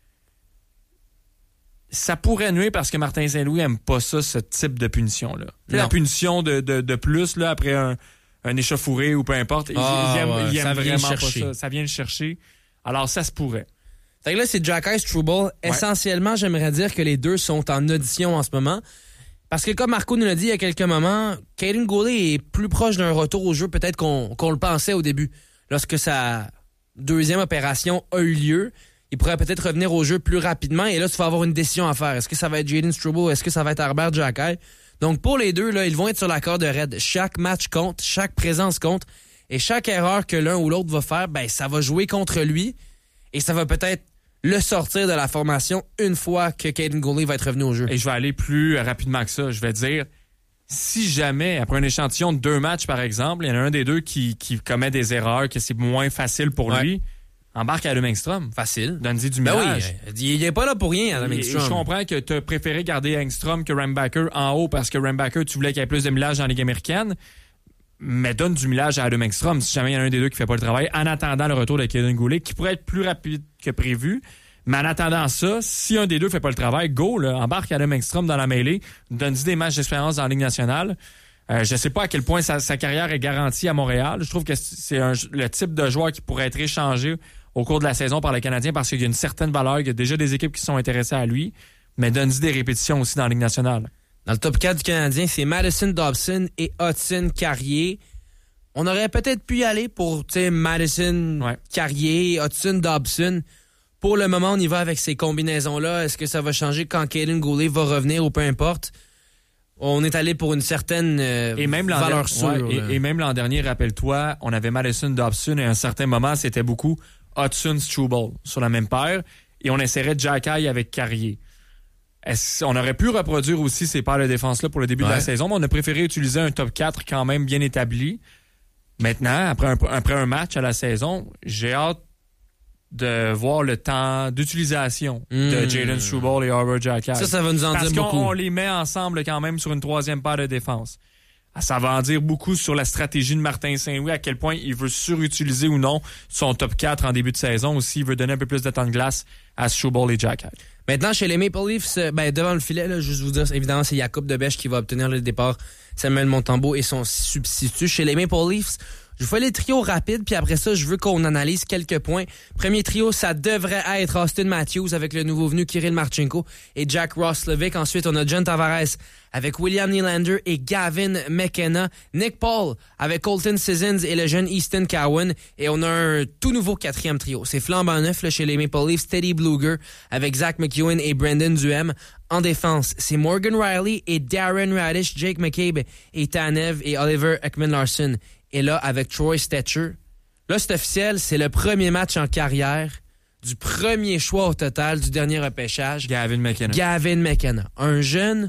Speaker 12: Ça pourrait nuire parce que Martin Saint-Louis aime pas ça, ce type de punition-là. La punition de, de, de plus là, après un, un échauffouré ou peu importe. Il,
Speaker 4: ah,
Speaker 12: il aime,
Speaker 4: ouais,
Speaker 12: il aime vraiment pas
Speaker 4: chercher.
Speaker 12: ça. Ça vient le chercher. Alors, ça se pourrait.
Speaker 4: Fait que là, c'est Giaccai Struble. Ouais. Essentiellement, j'aimerais dire que les deux sont en audition en ce moment. Parce que comme Marco nous l'a dit il y a quelques moments, Kaiden Guhle est plus proche d'un retour au jeu peut-être qu'on, qu'on le pensait au début. Lorsque sa deuxième opération a eu lieu, il pourrait peut-être revenir au jeu plus rapidement. Et là, tu vas avoir une décision à faire. Est-ce que ça va être Jaden Struble? Est-ce que ça va être Arber Giaccai? Donc pour les deux, là, ils vont être sur la corde raide. Chaque match compte, chaque présence compte. Et chaque erreur que l'un ou l'autre va faire, ben ça va jouer contre lui. Et ça va peut-être le sortir de la formation une fois que Kaiden Guhle va être revenu au jeu.
Speaker 12: Et je vais aller plus rapidement que ça. Je vais dire, si jamais, après un échantillon de deux matchs, par exemple, il y en a un des deux qui, qui commet des erreurs, que c'est moins facile pour ouais. lui, embarque Adam Engstrom.
Speaker 4: Facile.
Speaker 12: Donne-y du
Speaker 4: ben
Speaker 12: millage.
Speaker 4: Oui, il n'est pas là pour rien, Adam Engstrom.
Speaker 12: Je comprends que tu as préféré garder Engstrom que Rambacker en haut parce que Rambacker, tu voulais qu'il y ait plus de millage dans la Ligue américaine. Mais donne du millage à Adam Engstrom si jamais il y en a un des deux qui fait pas le travail en attendant le retour de Kaiden Guhle, qui pourrait être plus rapide que prévu. Mais en attendant ça, si un des deux fait pas le travail, go, là, embarque Adam Engstrom dans la mêlée, donne-y des matchs d'expérience dans la Ligue nationale. Euh, je sais pas à quel point sa, sa carrière est garantie à Montréal. Je trouve que c'est un, le type de joueur qui pourrait être échangé au cours de la saison par les Canadiens parce qu'il y a une certaine valeur, il y a déjà des équipes qui sont intéressées à lui, mais donne-y des répétitions aussi dans la Ligue nationale.
Speaker 4: Dans le top quatre du Canadien, c'est Madison Dobson et Hudson Carrier. On aurait peut-être pu y aller pour Madison, ouais. Carrier, Hudson, Dobson. Pour le moment, on y va avec ces combinaisons-là. Est-ce que ça va changer quand Kaden Goulet va revenir ou peu importe? On est allé pour une certaine euh,
Speaker 12: et même
Speaker 4: valeur sûre.
Speaker 12: Ouais, et, et même l'an dernier, rappelle-toi, on avait Madison Dobson et à un certain moment, c'était beaucoup Hudson-Struble sur la même paire. Et on essaierait Jack Eye avec Carrier. Est-ce, on aurait pu reproduire aussi ces paires de défense-là pour le début ouais. de la saison, mais on a préféré utiliser un top quatre quand même bien établi. Maintenant, après un, après un match à la saison, j'ai hâte de voir le temps d'utilisation mmh. de Jayden Struble et Arbor Jack Eye.
Speaker 4: Ça, ça va nous en
Speaker 12: Parce
Speaker 4: dire beaucoup.
Speaker 12: Parce qu'on les met ensemble quand même sur une troisième paire de défense. Ça va en dire beaucoup sur la stratégie de Martin Saint-Louis, à quel point il veut surutiliser ou non son top quatre en début de saison, ou s'il veut donner un peu plus de temps de glace à Struble et Jack Eye.
Speaker 4: Maintenant, chez les Maple Leafs, ben, devant le filet, là, juste vous dire, évidemment, c'est Jakub Debèche qui va obtenir le départ. Samuel Montembeault et son substitut. Chez les Maple Leafs, je vous fais les trios rapides, puis après ça, je veux qu'on analyse quelques points. Premier trio, ça devrait être Austin Matthews avec le nouveau venu Kirill Marchenko et Jack Roslovic. Ensuite, on a John Tavares avec William Nylander et Gavin McKenna. Nick Paul avec Colton Sissons et le jeune Easton Cowan. Et on a un tout nouveau quatrième trio. C'est flambant neuf là, chez les Maple Leafs. Teddy Bluger avec Zach McEwen et Brandon Duhem. En défense, c'est Morgan Riley et Darren Radish, Jake McCabe et Tanev et Oliver Ekman-Larsson. Et là, avec Troy Stetcher, là, c'est officiel, c'est le premier match en carrière du premier choix au total du dernier repêchage.
Speaker 12: Gavin McKenna.
Speaker 4: Gavin McKenna. Un jeune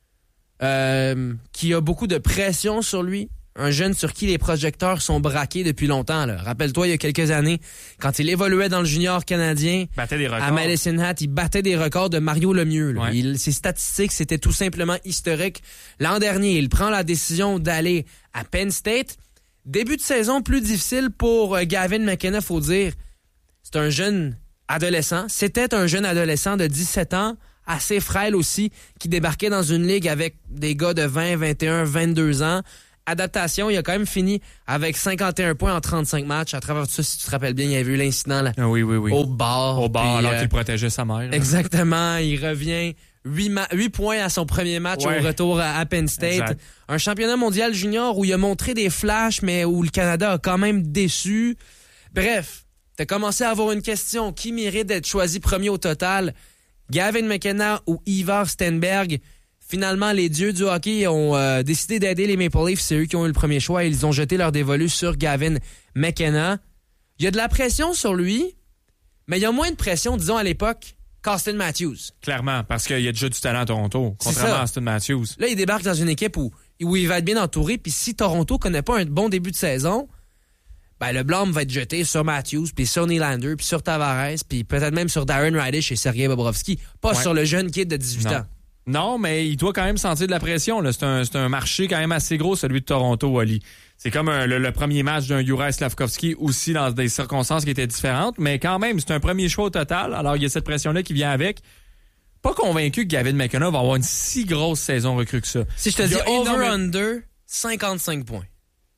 Speaker 4: euh, qui a beaucoup de pression sur lui. Un jeune sur qui les projecteurs sont braqués depuis longtemps. Là. Rappelle-toi, il y a quelques années, quand il évoluait dans le junior canadien,
Speaker 12: battait des records.
Speaker 4: À Medicine Hat, il battait des records de Mario Lemieux. Là.
Speaker 12: Ouais.
Speaker 4: Il, ses statistiques, c'était tout simplement historique. L'an dernier, il prend la décision d'aller à Penn State. Début de saison plus difficile pour Gavin McKenna, faut dire. C'est un jeune adolescent. C'était un jeune adolescent de dix-sept ans, assez frêle aussi, qui débarquait dans une ligue avec des gars de vingt, vingt et un, vingt-deux ans. Adaptation, il a quand même fini avec cinquante et un points en trente-cinq matchs. À travers tout ça, si tu te rappelles bien, il y avait eu l'incident là,
Speaker 12: ah oui, oui, oui.
Speaker 4: au bar.
Speaker 12: Au bar,
Speaker 4: puis,
Speaker 12: alors
Speaker 4: euh,
Speaker 12: qu'il protégeait sa mère.
Speaker 4: Exactement. Il revient huit, ma- huit points à son premier match ouais. au retour à, à Penn State.
Speaker 12: Exact.
Speaker 4: Un championnat mondial junior où il a montré des flashs, mais où le Canada a quand même déçu. Bref, t'as commencé à avoir une question. Qui mérite d'être choisi premier au total? Gavin McKenna ou Ivar Stenberg? Finalement, les dieux du hockey ont euh, décidé d'aider les Maple Leafs. C'est eux qui ont eu le premier choix et ils ont jeté leur dévolu sur Gavin McKenna. Il y a de la pression sur lui, mais il y a moins de pression, disons, à l'époque, qu'Austin Matthews.
Speaker 12: Clairement, parce qu'il y a déjà du talent à Toronto, contrairement à Austin Matthews.
Speaker 4: Là, il débarque dans une équipe où, où il va être bien entouré, puis si Toronto connaît pas un bon début de saison, ben le blâme va être jeté sur Matthews, puis sur Nylander, puis sur Tavares, puis peut-être même sur Darren Radish et Sergei Bobrovsky, pas ouais. sur le jeune kid de dix-huit
Speaker 12: non.
Speaker 4: ans.
Speaker 12: Non, mais il doit quand même sentir de la pression. Là. C'est, un, c'est un marché quand même assez gros, celui de Toronto, Wally. C'est comme un, le, le premier match d'un Juraj Slafkovský, aussi dans des circonstances qui étaient différentes, mais quand même, c'est un premier choix au total. Alors, il y a cette pression-là qui vient avec. Pas convaincu que Gavin McKenna va avoir une si grosse saison recrue que ça.
Speaker 4: Si je te dis over-under, cinquante-cinq points.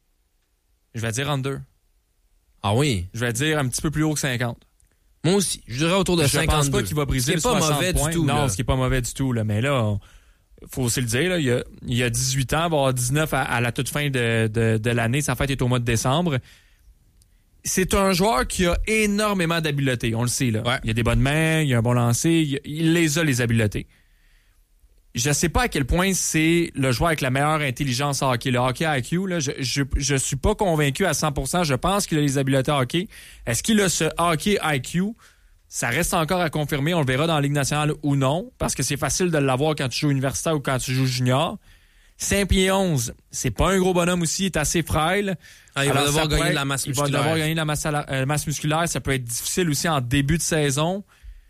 Speaker 12: Je vais dire under.
Speaker 4: Ah oui?
Speaker 12: Je vais dire un petit peu plus haut que cinquante.
Speaker 4: Moi aussi, je dirais autour de
Speaker 12: je
Speaker 4: cinquante-deux.
Speaker 12: Je pense pas qu'il va briser le soixante points.
Speaker 4: C'est pas mauvais du tout.
Speaker 12: Non,
Speaker 4: là.
Speaker 12: ce qui est pas mauvais du tout. Là. Mais là, il faut aussi le dire, là, il, y a, il y a dix-huit ans, il va avoir dix-neuf à, à la toute fin de, de, de l'année. Sa fête est au mois de décembre. C'est un joueur qui a énormément d'habiletés. On le sait. Là.
Speaker 4: Ouais.
Speaker 12: Il a des bonnes mains, il a un bon lancer. Il, il les a, les habiletés. Je sais pas à quel point c'est le joueur avec la meilleure intelligence en hockey. Le hockey I Q, là, je, je, je suis pas convaincu à cent pour cent. Je pense qu'il a les habiletés hockey. Est-ce qu'il a ce hockey I Q? Ça reste encore à confirmer. On le verra dans la Ligue nationale ou non, parce que c'est facile de l'avoir quand tu joues universitaire ou quand tu joues junior. cinq pieds onze, c'est pas un gros bonhomme aussi, il est assez frêle.
Speaker 4: Ah, il
Speaker 12: Alors,
Speaker 4: va devoir gagner
Speaker 12: être,
Speaker 4: de la masse
Speaker 12: il
Speaker 4: musculaire.
Speaker 12: Il va devoir gagner de la masse, euh, masse musculaire. Ça peut être difficile aussi en début de saison.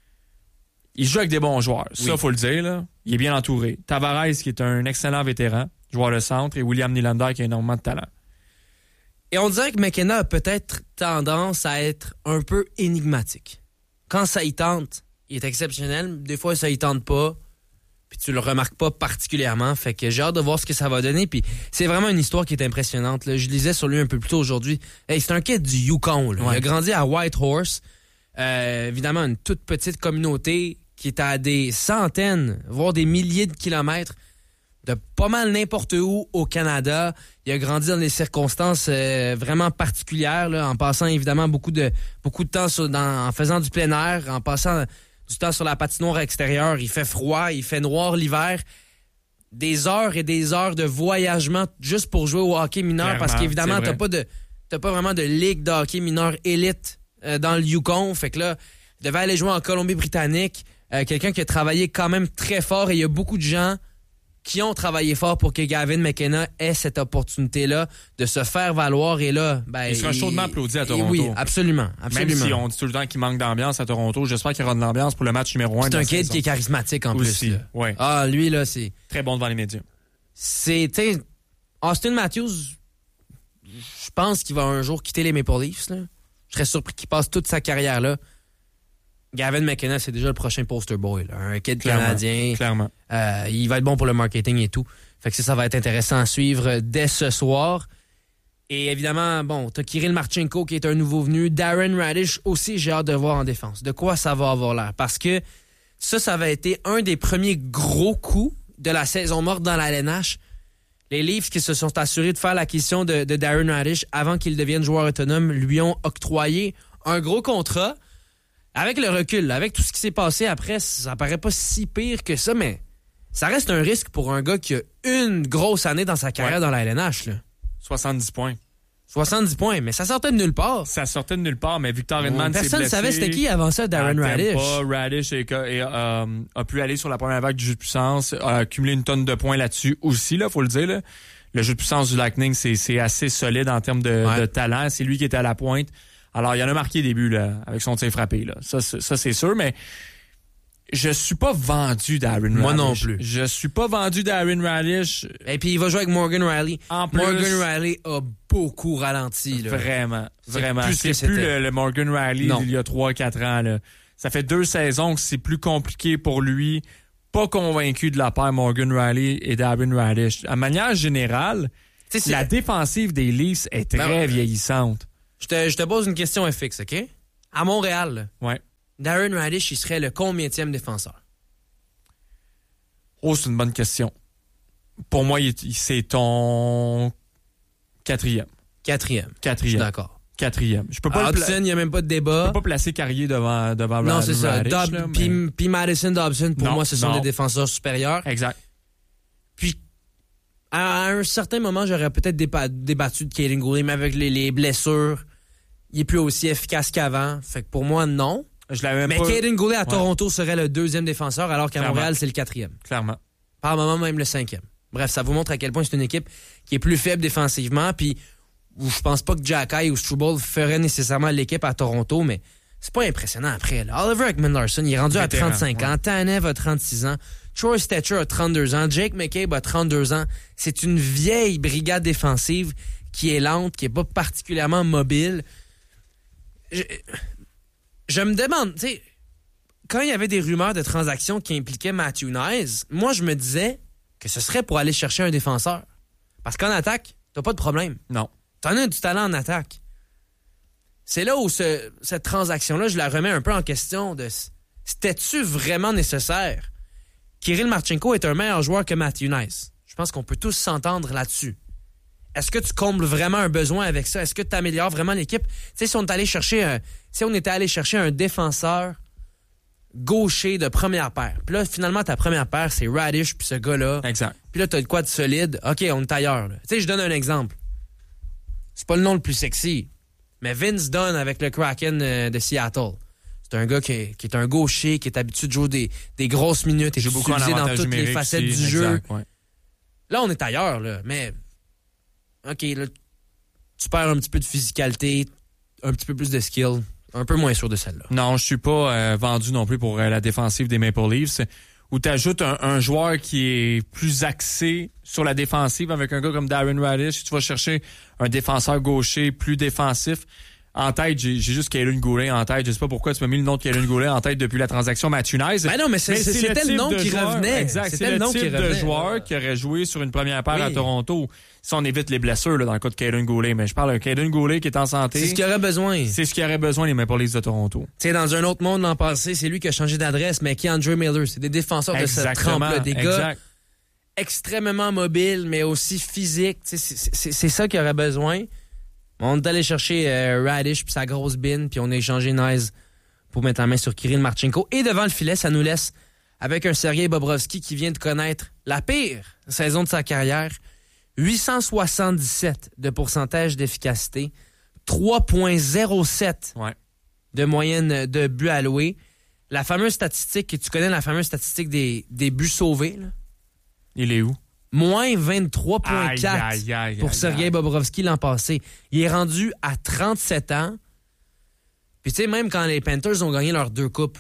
Speaker 12: Il joue avec des bons joueurs. Oui. Ça, faut le dire. Là. Il est bien entouré. Tavares, qui est un excellent vétéran, joueur de centre, et William Nylander, qui a énormément de talent.
Speaker 4: Et on dirait que McKenna a peut-être tendance à être un peu énigmatique. Quand ça y tente, il est exceptionnel. Des fois, ça y tente pas. Puis tu le remarques pas particulièrement. Fait que j'ai hâte de voir ce que ça va donner. Puis c'est vraiment une histoire qui est impressionnante. Là. Je lisais sur lui un peu plus tôt aujourd'hui. Hey, c'est un kid du Yukon. Là. Ouais. Il a grandi à Whitehorse. Euh, évidemment, une toute petite communauté qui est à des centaines, voire des milliers de kilomètres de pas mal n'importe où au Canada. Il a grandi dans des circonstances euh, vraiment particulières, là, en passant évidemment beaucoup de beaucoup de temps sur, dans, en faisant du plein air, en passant du temps sur la patinoire extérieure. Il fait froid, il fait noir l'hiver. Des heures et des heures de voyagement juste pour jouer au hockey mineur. Clairement, parce qu'évidemment, t'as pas de t'as pas vraiment de ligue de hockey mineur élite euh, dans le Yukon. Fait que là, il devait aller jouer en Colombie-Britannique. Euh, quelqu'un qui a travaillé quand même très fort et il y a beaucoup de gens qui ont travaillé fort pour que Gavin McKenna ait cette opportunité-là de se faire valoir. Et là, ben,
Speaker 12: il sera chaudement applaudi à Toronto.
Speaker 4: Oui, absolument, absolument.
Speaker 12: Même si on dit tout le temps qu'il manque d'ambiance à Toronto, j'espère qu'il y aura de l'ambiance pour le match numéro un.
Speaker 4: C'est un kid qui est charismatique en
Speaker 12: aussi,
Speaker 4: plus.
Speaker 12: Ouais.
Speaker 4: Ah, lui, là, c'est...
Speaker 12: Très bon devant les médias.
Speaker 4: C'est, tu sais, Austin Matthews, je pense qu'il va un jour quitter les Maple Leafs, là. Je serais surpris qu'il passe toute sa carrière là. Gavin McKenna, c'est déjà le prochain poster boy, là. Un kid
Speaker 12: clairement,
Speaker 4: canadien.
Speaker 12: Clairement.
Speaker 4: Euh, il va être bon pour le marketing et tout. Fait que ça, ça va être intéressant à suivre dès ce soir. Et évidemment, bon, t'as Kirill Marchenko qui est un nouveau venu. Darren Radish aussi, j'ai hâte de voir en défense. De quoi ça va avoir l'air? Parce que ça, ça va être un des premiers gros coups de la saison morte dans la L N H. Les Leafs qui se sont assurés de faire l'acquisition de, de Darren Radish avant qu'il devienne joueur autonome lui ont octroyé un gros contrat. Avec le recul, avec tout ce qui s'est passé après, ça paraît pas si pire que ça, mais ça reste un risque pour un gars qui a une grosse année dans sa carrière ouais. dans la L N H. Là.
Speaker 12: soixante-dix points.
Speaker 4: soixante-dix points, mais ça sortait de nulle part.
Speaker 12: Ça sortait de nulle part, mais Victor Hedman s'est blessé.
Speaker 4: Personne ne savait c'était qui avant ça, Darren Radish.
Speaker 12: Pas. Radish et, et, euh, a pu aller sur la première vague du jeu de puissance, a accumulé une tonne de points là-dessus aussi, là, faut le dire. Là. Le jeu de puissance du Lightning, c'est, c'est assez solide en termes de, ouais. de talent. C'est lui qui était à la pointe. Alors, il en a marqué des buts là, avec son tir frappé. Là. Ça, c'est, ça, c'est sûr, mais je suis pas vendu Darren Radish.
Speaker 4: Moi non plus.
Speaker 12: Je suis pas vendu Darren Radish.
Speaker 4: Et puis, il va jouer avec Morgan Rielly.
Speaker 12: En plus,
Speaker 4: Morgan Rielly a beaucoup ralenti. Là.
Speaker 12: Vraiment,
Speaker 4: c'est
Speaker 12: vraiment.
Speaker 4: Plus
Speaker 12: c'est
Speaker 4: que
Speaker 12: plus le, le Morgan Rielly d'il y a trois quatre ans. Là. Ça fait deux saisons que c'est plus compliqué pour lui. Pas convaincu de la paire Morgan Rielly et Darren Radish. À manière générale, T'sais, la défensive des Leafs est très ben, vieillissante.
Speaker 4: Je te, je te pose une question F X, OK? À Montréal,
Speaker 12: ouais.
Speaker 4: Darren Radish, il serait le combienième défenseur?
Speaker 12: Oh, c'est une bonne question. Pour moi, il, c'est ton quatrième.
Speaker 4: Quatrième.
Speaker 12: Quatrième.
Speaker 4: Je suis d'accord.
Speaker 12: Quatrième. Je peux pas
Speaker 4: Hudson, il n'y a même pas de débat.
Speaker 12: Je peux pas placer Carrier devant, devant
Speaker 4: Non,
Speaker 12: Radish.
Speaker 4: c'est ça.
Speaker 12: Radish,
Speaker 4: Dob, puis, mais... puis Madison, Dobson, pour
Speaker 12: non,
Speaker 4: moi, ce sont
Speaker 12: non.
Speaker 4: des défenseurs supérieurs.
Speaker 12: Exact.
Speaker 4: Puis, à un certain moment, j'aurais peut-être déba- débattu de Kaden Goulet, mais avec les, les blessures, il est plus aussi efficace qu'avant. Fait que pour moi, non.
Speaker 12: Je l'avais même
Speaker 4: mais
Speaker 12: pas...
Speaker 4: Kaden Goulet à
Speaker 12: ouais.
Speaker 4: Toronto serait le deuxième défenseur, alors qu'à
Speaker 12: Clairement.
Speaker 4: Montréal, c'est le quatrième.
Speaker 12: Clairement.
Speaker 4: Par moment, même le cinquième. Bref, ça vous montre à quel point c'est une équipe qui est plus faible défensivement, puis où je pense pas que Jacky ou Struble feraient nécessairement l'équipe à Toronto, mais c'est pas impressionnant après. Là. Oliver Ekman-Larsson, il est rendu Vétéran, à trente-cinq ouais. ans. Tanev a trente-six ans. Troy Stecher a trente-deux ans. Jake McCabe a trente-deux ans. C'est une vieille brigade défensive qui est lente, qui est pas particulièrement mobile. Je, je me demande, tu sais, quand il y avait des rumeurs de transactions qui impliquaient Matthew Knies, moi, je me disais que ce serait pour aller chercher un défenseur. Parce qu'en attaque, t'as pas de problème.
Speaker 12: Non.
Speaker 4: T'en as du talent en attaque. C'est là où ce, cette transaction-là, je la remets un peu en question de c'était-tu vraiment nécessaire? Kirill Marchenko est un meilleur joueur que Matthew Knies. Je pense qu'on peut tous s'entendre là-dessus. Est-ce que tu combles vraiment un besoin avec ça? Est-ce que tu améliores vraiment l'équipe? Tu sais, si on est allé chercher un, si on était allé chercher un défenseur gaucher de première paire, puis là, finalement, ta première paire, c'est Radish puis ce gars-là.
Speaker 12: Exact.
Speaker 4: Puis là, t'as de quoi de solide. OK, on est ailleurs. Tu sais, je donne un exemple. C'est pas le nom le plus sexy, mais Vince Dunn avec le Kraken de Seattle. C'est un gars qui est, qui est un gaucher, qui est habitué de jouer des, des grosses minutes et
Speaker 12: beaucoup
Speaker 4: utilisé dans toutes les facettes
Speaker 12: aussi.
Speaker 4: du
Speaker 12: Exact,
Speaker 4: jeu.
Speaker 12: Ouais.
Speaker 4: Là, on est ailleurs, là, mais OK, là, tu perds un petit peu de physicalité, un petit peu plus de skill, un peu moins sûr de celle-là.
Speaker 12: Non, je suis pas euh, vendu non plus pour euh, la défensive des Maple Leafs, où tu ajoutes un, un joueur qui est plus axé sur la défensive avec un gars comme Darren Radish. Tu vas chercher un défenseur gaucher plus défensif. En tête, j'ai, j'ai juste Kaden Goulet en tête. Je sais pas pourquoi tu m'as mis le nom de Kaden Goulet en tête depuis la transaction Matthew Knies.
Speaker 4: Ben non, mais, c'est, mais c'est, c'était le, le nom qui
Speaker 12: joueur,
Speaker 4: revenait.
Speaker 12: Exact,
Speaker 4: c'était
Speaker 12: c'est
Speaker 4: le,
Speaker 12: le
Speaker 4: nom
Speaker 12: type
Speaker 4: qui
Speaker 12: de
Speaker 4: revenait.
Speaker 12: joueur qui aurait joué sur une première paire
Speaker 4: oui.
Speaker 12: à Toronto. Si on évite les blessures là, dans le cas de Kaden Goulet. Mais je parle de Kaden Goulet qui est en santé.
Speaker 4: C'est ce qu'il aurait besoin.
Speaker 12: C'est ce qu'il aurait besoin les Maple Leafs de Toronto.
Speaker 4: Tu sais, dans un autre monde l'an passé, c'est lui qui a changé d'adresse, mais qui Andrew Miller. C'est des défenseurs Exactement, de cette trempe-là. Des
Speaker 12: exact.
Speaker 4: gars extrêmement mobile, mais aussi physique. C'est, c'est, c'est, c'est ça qu'il aurait besoin. On est allé chercher euh, Radish puis sa grosse bine, puis on a échangé Nice pour mettre la main sur Kirill Marchenko. Et devant le filet, ça nous laisse avec un Sergei Bobrovski qui vient de connaître la pire saison de sa carrière. huit cent soixante-dix-sept de pourcentage d'efficacité, trois virgule zéro sept
Speaker 12: ouais.
Speaker 4: de moyenne de buts alloués. La fameuse statistique, tu connais la fameuse statistique des, des buts sauvés, là?
Speaker 12: Il est où?
Speaker 4: Moins vingt-trois virgule quatre
Speaker 12: aïe, aïe, aïe,
Speaker 4: pour
Speaker 12: aïe,
Speaker 4: Sergei
Speaker 12: aïe.
Speaker 4: Bobrovski l'an passé. Il est rendu à trente-sept ans. Puis tu sais, même quand les Panthers ont gagné leurs deux coupes,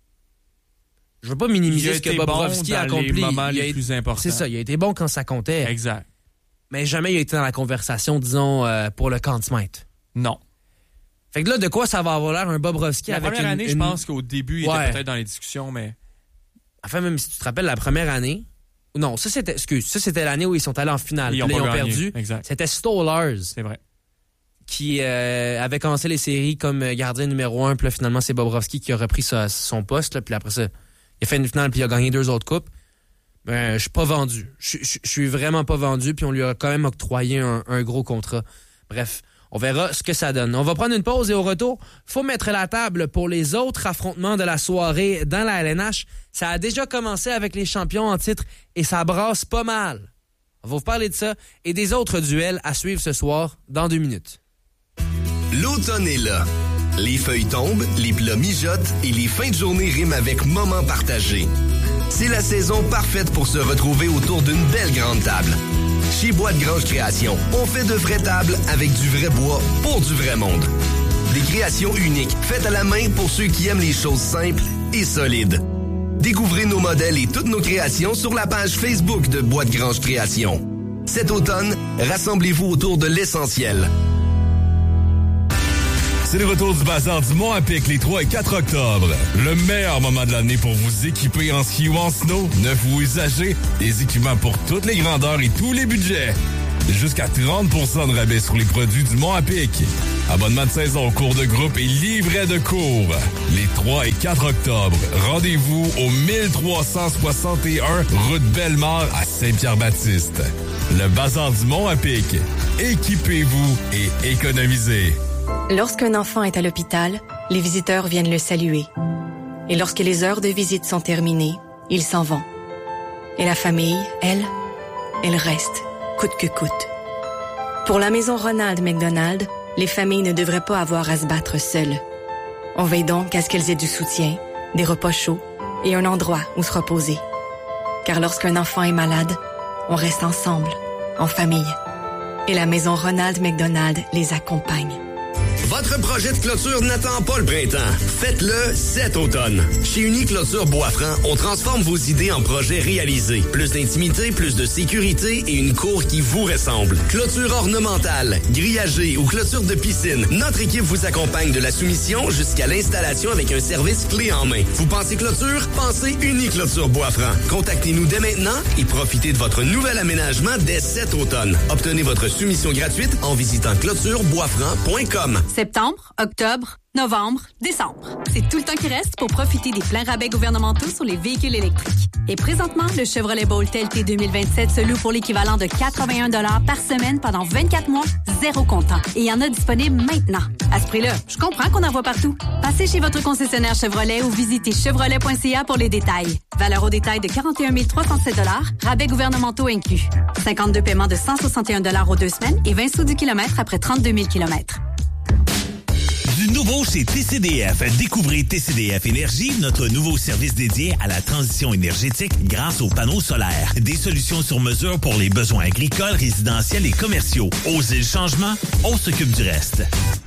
Speaker 4: je veux pas minimiser ce que Bobrovski
Speaker 12: bon
Speaker 4: a accompli.
Speaker 12: Les moments
Speaker 4: il
Speaker 12: les
Speaker 4: a été,
Speaker 12: plus importants.
Speaker 4: c'est ça, il a été bon quand ça comptait.
Speaker 12: Exact.
Speaker 4: Mais jamais il a été dans la conversation, disons, euh, pour le Conn Smythe.
Speaker 12: Non.
Speaker 4: Fait que là, de quoi ça va avoir l'air un Bobrovski
Speaker 12: la
Speaker 4: avec
Speaker 12: première
Speaker 4: une,
Speaker 12: année,
Speaker 4: une...
Speaker 12: je pense qu'au début, il
Speaker 4: ouais.
Speaker 12: était peut-être dans les discussions, mais...
Speaker 4: Enfin, même si tu te rappelles la première année... Non, ça c'était... Excuse, ça c'était l'année où ils sont allés en finale.
Speaker 12: Ils ont,
Speaker 4: puis là,
Speaker 12: pas
Speaker 4: ils ont
Speaker 12: gagné.
Speaker 4: perdu.
Speaker 12: Exact.
Speaker 4: C'était Stolarz.
Speaker 12: C'est vrai.
Speaker 4: Qui euh, avait commencé les séries comme gardien numéro un. Puis là, finalement, c'est Bobrovski qui a repris sa, son poste. Là, puis après ça, il a fait une finale puis il a gagné deux autres coupes. Ben, je suis pas vendu. Je suis vraiment pas vendu. Puis on lui a quand même octroyé un, un gros contrat. Bref, on verra ce que ça donne. On va prendre une pause et au retour, faut mettre la table pour les autres affrontements de la soirée dans la L N H. Ça a déjà commencé avec les champions en titre et ça brasse pas mal. On va vous parler de ça et des autres duels à suivre ce soir dans deux minutes.
Speaker 13: L'automne est là. Les feuilles tombent, les plats mijotent et les fins de journée riment avec moments partagés. C'est la saison parfaite pour se retrouver autour d'une belle grande table. Chez Bois de Grange Création, on fait de vraies tables avec du vrai bois pour du vrai monde. Des créations uniques, faites à la main pour ceux qui aiment les choses simples et solides. Découvrez nos modèles et toutes nos créations sur la page Facebook de Bois de Grange Création. Cet automne, rassemblez-vous autour de l'essentiel.
Speaker 8: C'est le retour du bazar du Mont-à-Pic les trois et quatre octobre. Le meilleur moment de l'année pour vous équiper en ski ou en snow, neuf ou usagés, des équipements pour toutes les grandeurs et tous les budgets. Jusqu'à trente pour cent de rabais sur les produits du Mont-à-Pic. Abonnement de saison, cours de groupe et livret de cours. Les trois et quatre octobre, rendez-vous au mille trois cent soixante et un route Bellemare à Saint-Pierre-Baptiste. Le bazar du Mont-à-Pic. Équipez-vous et économisez.
Speaker 14: Lorsqu'un enfant est à l'hôpital, les visiteurs viennent le saluer. Et lorsque les heures de visite sont terminées, ils s'en vont. Et la famille, elle, elle reste, coûte que coûte. Pour la maison Ronald McDonald, les familles ne devraient pas avoir à se battre seules. On veille donc à ce qu'elles aient du soutien, des repas chauds et un endroit où se reposer. Car lorsqu'un enfant est malade, on reste ensemble, en famille. Et la maison Ronald McDonald les accompagne.
Speaker 13: Votre projet de clôture n'attend pas le printemps. Faites-le cet automne. Chez Uni-Clôture Bois-Franc, on transforme vos idées en projets réalisés. Plus d'intimité, plus de sécurité et une cour qui vous ressemble. Clôture ornementale, grillagée ou clôture de piscine, notre équipe vous accompagne de la soumission jusqu'à l'installation avec un service clé en main. Vous pensez clôture? Pensez Uni-Clôture Bois-Franc. Contactez-nous dès maintenant et profitez de votre nouvel aménagement dès cet automne. Obtenez votre soumission gratuite en visitant clôture bois franc point com.
Speaker 15: Septembre, octobre, novembre, décembre. C'est tout le temps qui reste pour profiter des pleins rabais gouvernementaux sur les véhicules électriques. Et présentement, le Chevrolet Bolt L T deux mille vingt-sept se loue pour l'équivalent de quatre-vingt-un dollars par semaine pendant vingt-quatre mois, zéro comptant. Et il y en a disponible maintenant. À ce prix-là, je comprends qu'on en voit partout. Passez chez votre concessionnaire Chevrolet ou visitez chevrolet point c a pour les détails. Valeur au détail de quarante et un mille trois cent sept dollars, rabais gouvernementaux inclus. cinquante-deux paiements de cent soixante et un dollars aux deux semaines et vingt sous du kilomètre après trente-deux mille kilomètres.
Speaker 7: Du nouveau chez T C D F. Découvrez T C D F Énergie, notre nouveau service dédié à la transition énergétique grâce aux panneaux solaires. Des solutions sur mesure pour les besoins agricoles, résidentiels et commerciaux. Osez le changement, on s'occupe du reste.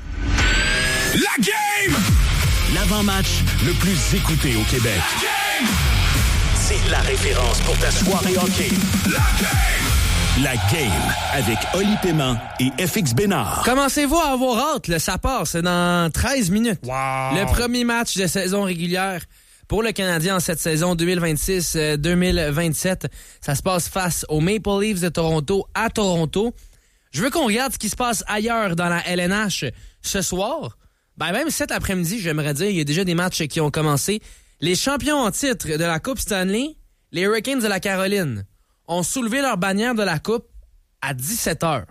Speaker 8: La game!
Speaker 2: L'avant-match le plus écouté au Québec.
Speaker 8: La game!
Speaker 2: C'est la référence pour ta soirée hockey.
Speaker 8: La game!
Speaker 2: La Game avec Oli Paiement et F X Bénard.
Speaker 4: Commencez-vous à avoir hâte, là, ça passe dans treize minutes.
Speaker 12: Wow.
Speaker 4: Le premier match de saison régulière pour le Canadien en cette saison deux mille vingt-six deux mille vingt-sept. Ça se passe face aux Maple Leafs de Toronto à Toronto. Je veux qu'on regarde ce qui se passe ailleurs dans la L N H ce soir. Ben même cet après-midi, j'aimerais dire, il y a déjà des matchs qui ont commencé. Les champions en titre de la Coupe Stanley, les Hurricanes de la Caroline, ont soulevé leur bannière de la Coupe à dix-sept heures.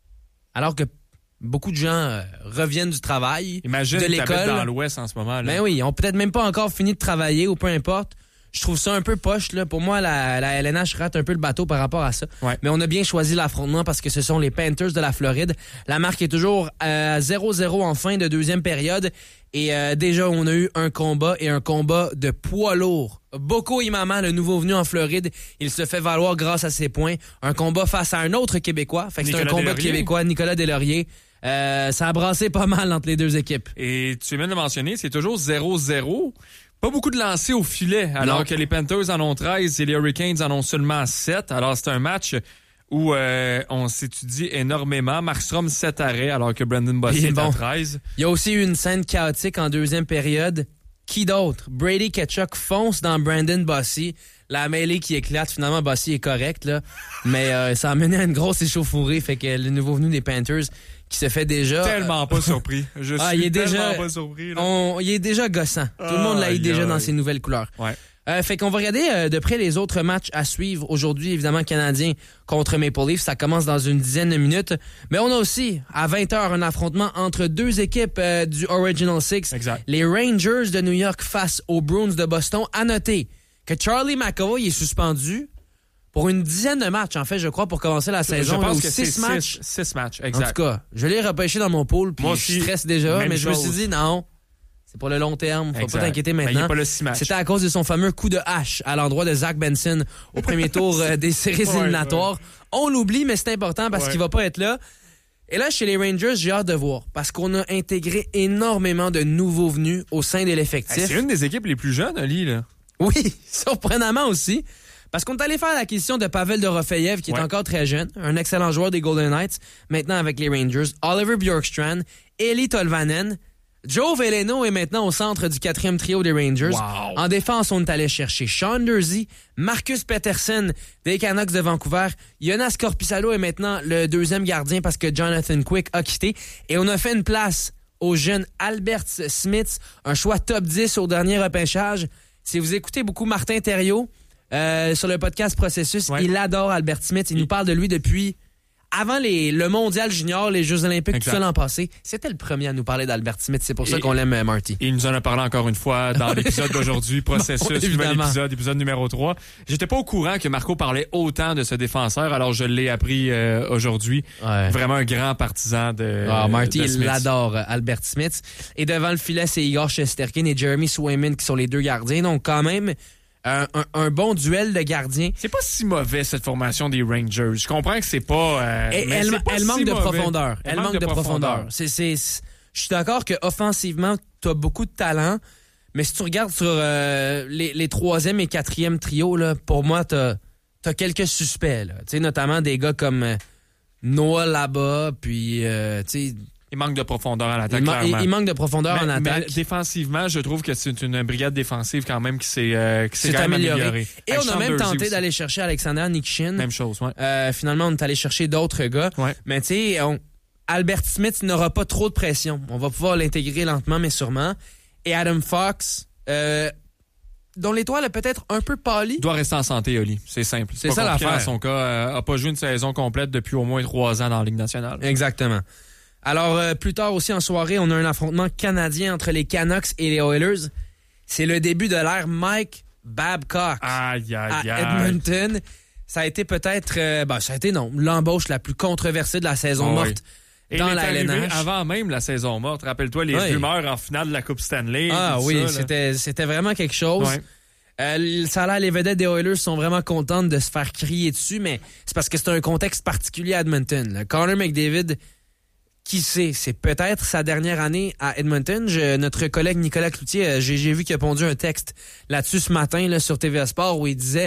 Speaker 4: Alors que beaucoup de gens euh, reviennent du travail,
Speaker 12: Imagine
Speaker 4: de l'école.
Speaker 12: Imagine dans l'Ouest en ce moment. Là.
Speaker 4: Ben oui, ils ont peut-être même pas encore fini de travailler ou peu importe. Je trouve ça un peu poche. Là. Pour moi, la, la L N H rate un peu le bateau par rapport à ça.
Speaker 12: Ouais.
Speaker 4: Mais on a bien choisi l'affrontement parce que ce sont les Panthers de la Floride. La marque est toujours à zéro zéro en fin de deuxième période. Et euh, déjà, on a eu un combat et un combat de poids lourd. Boko Imama, le nouveau venu en Floride, il se fait valoir grâce à ses points. Un combat face à un autre Québécois. Fait que c'est un combat
Speaker 12: Deslauriers.
Speaker 4: québécois, Nicolas Deslauriers. Euh, ça a brassé pas mal entre les deux équipes.
Speaker 12: Et tu viens de le mentionner, c'est toujours zéro zéro. Pas beaucoup de lancers au filet, alors
Speaker 4: non.
Speaker 12: que les Panthers en ont treize et les Hurricanes en ont seulement sept. Alors, c'est un match où euh, on s'étudie énormément. Markstrom, sept arrêts, alors que Brandon Bossy est
Speaker 4: bon.
Speaker 12: à treize.
Speaker 4: Il y a aussi eu une scène chaotique en deuxième période. Qui d'autre? Brady Tkachuk fonce dans Brandon Bossy. La mêlée qui éclate. Finalement, Bossy est correct, là. Mais euh, ça a mené à une grosse échauffourée. Fait que le nouveau venu des Panthers qui se fait déjà...
Speaker 12: Tellement pas surpris. Je
Speaker 4: ah,
Speaker 12: suis
Speaker 4: il est
Speaker 12: tellement
Speaker 4: déjà,
Speaker 12: pas surpris. Là.
Speaker 4: On, il est déjà gossant. Tout le monde l'a eu déjà dans ses nouvelles couleurs.
Speaker 12: Ouais.
Speaker 4: Euh, fait qu'on va regarder euh, de près les autres matchs à suivre aujourd'hui. Évidemment, Canadien contre Maple Leafs. Ça commence dans une dizaine de minutes. Mais on a aussi, à vingt heures, un affrontement entre deux équipes euh, du Original Six.
Speaker 12: Exact.
Speaker 4: Les Rangers de New York face aux Bruins de Boston. À noter que Charlie McAvoy est suspendu pour une dizaine de matchs, en fait, je crois, pour commencer la saison.
Speaker 12: Je pense
Speaker 4: là,
Speaker 12: que
Speaker 4: six
Speaker 12: c'est
Speaker 4: matchs.
Speaker 12: six, six matchs,
Speaker 4: En
Speaker 12: exact.
Speaker 4: tout cas, je l'ai repêché dans mon pool, puis
Speaker 12: Moi
Speaker 4: je
Speaker 12: aussi,
Speaker 4: stresse déjà,
Speaker 12: même
Speaker 4: mais je me suis
Speaker 12: chose.
Speaker 4: dit non. C'est pour le long terme. Faut
Speaker 12: Exact.
Speaker 4: pas t'inquiéter
Speaker 12: Ben, il
Speaker 4: maintenant.
Speaker 12: est pas là six matchs.
Speaker 4: C'était à cause de son fameux coup de hache à l'endroit de Zach Benson au premier tour euh, des séries
Speaker 12: Ouais,
Speaker 4: éliminatoires.
Speaker 12: ouais.
Speaker 4: On l'oublie, mais c'est important parce
Speaker 12: Ouais.
Speaker 4: qu'il va pas être là. Et là, chez les Rangers, j'ai hâte de voir parce qu'on a intégré énormément de nouveaux venus au sein de l'effectif.
Speaker 12: Hey, c'est une des équipes les plus jeunes, Ali, là.
Speaker 4: Oui, surprenamment aussi. Parce qu'on est allé faire l'acquisition de Pavel Dorofeyev, qui est
Speaker 12: Ouais.
Speaker 4: encore très jeune, un excellent joueur des Golden Knights, maintenant avec les Rangers, Oliver Bjorkstrand, Eli Tolvanen, Joe Veleno est maintenant au centre du quatrième trio des Rangers.
Speaker 12: Wow.
Speaker 4: En défense, on est allé chercher Sean Durzi, Marcus Pettersson des Canucks de Vancouver. Jonas Korpisalo est maintenant le deuxième gardien parce que Jonathan Quick a quitté. Et on a fait une place au jeune Albert Smith, un choix top dix au dernier repêchage. Si vous écoutez beaucoup Martin Thériault euh, sur le podcast Processus,
Speaker 12: Ouais.
Speaker 4: il adore Albert Smith. Il nous parle de lui depuis... Avant les, le mondial junior, les Jeux olympiques,
Speaker 12: Exact.
Speaker 4: tout ça l'an passé, c'était le premier à nous parler d'Albert Smith. C'est pour ça
Speaker 12: Et-
Speaker 4: qu'on l'aime, euh, Marty.
Speaker 12: Il nous en a parlé encore une fois dans l'épisode d'aujourd'hui, Processus,
Speaker 4: Bon,
Speaker 12: nouvel
Speaker 4: évidemment.
Speaker 12: épisode, épisode numéro trois. J'étais pas au courant que Marco parlait autant de ce défenseur, alors je l'ai appris euh, aujourd'hui.
Speaker 4: Ouais.
Speaker 12: Vraiment un grand partisan de
Speaker 4: Ah, Marty,
Speaker 12: de
Speaker 4: il
Speaker 12: Smith.
Speaker 4: l'adore, euh, Albert Smith. Et devant le filet, c'est Igor Shesterkin et Jeremy Swayman qui sont les deux gardiens. Donc, quand même, un, un, un bon duel de gardiens.
Speaker 12: C'est pas si mauvais, cette formation des Rangers. Je comprends que c'est pas... euh,
Speaker 4: Et
Speaker 12: mais
Speaker 4: elle,
Speaker 12: c'est pas
Speaker 4: elle
Speaker 12: si
Speaker 4: manque de
Speaker 12: mauvais.
Speaker 4: profondeur. Elle, manque, de profondeur. C'est, c'est, c'est- je suis d'accord que offensivement, tu as beaucoup de talent, mais si tu regardes sur euh, les, les troisième et quatrième trios, là, pour moi, tu as quelques suspects. Là. Tu sais, notamment des gars comme euh, Noah là-bas, puis euh, tu sais,
Speaker 12: Il manque de profondeur à l'attaque,
Speaker 4: il, ma-
Speaker 12: clairement.
Speaker 4: il- il manque de profondeur
Speaker 12: mais,
Speaker 4: en attaque.
Speaker 12: mais défensivement, je trouve que c'est une brigade défensive quand même qui s'est, euh, qui s'est
Speaker 4: C'est
Speaker 12: quand même
Speaker 4: amélioré.
Speaker 12: améliorée.
Speaker 4: Et
Speaker 12: Avec
Speaker 4: on a même
Speaker 12: Chandler
Speaker 4: tenté
Speaker 12: aussi.
Speaker 4: d'aller chercher Alexander Nikshin.
Speaker 12: Même chose, ouais.
Speaker 4: Euh, finalement, on est allé chercher d'autres gars.
Speaker 12: Ouais.
Speaker 4: Mais tu sais, on- Albert Smith n'aura pas trop de pression. On va pouvoir l'intégrer lentement, mais sûrement. Et Adam Fox, euh, dont l'étoile est peut-être un peu pâli.
Speaker 12: doit rester en santé, Oli. C'est simple.
Speaker 4: C'est
Speaker 12: pas
Speaker 4: ça
Speaker 12: compliqué
Speaker 4: l'affaire.
Speaker 12: dans son cas. Euh, a pas joué une saison complète depuis au moins trois ans dans la Ligue nationale.
Speaker 4: Exactement. Alors, euh, plus tard aussi en soirée, on a un affrontement canadien entre les Canucks et les Oilers. C'est le début de l'ère Mike Babcock
Speaker 12: Aïe, aïe,
Speaker 4: à
Speaker 12: aïe.
Speaker 4: Edmonton. Ça a été peut-être, euh, ben, ça a été non, l'embauche la plus controversée de la saison
Speaker 12: Oh, oui.
Speaker 4: morte
Speaker 12: Et
Speaker 4: dans
Speaker 12: il est
Speaker 4: la L N
Speaker 12: arrivé
Speaker 4: H.
Speaker 12: avant même la saison morte. Rappelle-toi les
Speaker 4: Oui.
Speaker 12: rumeurs en finale de la Coupe Stanley.
Speaker 4: Ah
Speaker 12: tout
Speaker 4: oui,
Speaker 12: ça, là.
Speaker 4: c'était c'était vraiment quelque chose.
Speaker 12: Ouais.
Speaker 4: Euh, ça a l'air, les vedettes des Oilers sont vraiment contentes de se faire crier dessus, mais c'est parce que c'est un contexte particulier à Edmonton. Là. Connor McDavid, qui sait, c'est peut-être sa dernière année à Edmonton. Je- notre collègue Nicolas Cloutier, euh, j'ai, j'ai vu qu'il a pondu un texte là-dessus ce matin là, sur T V A Sport où il disait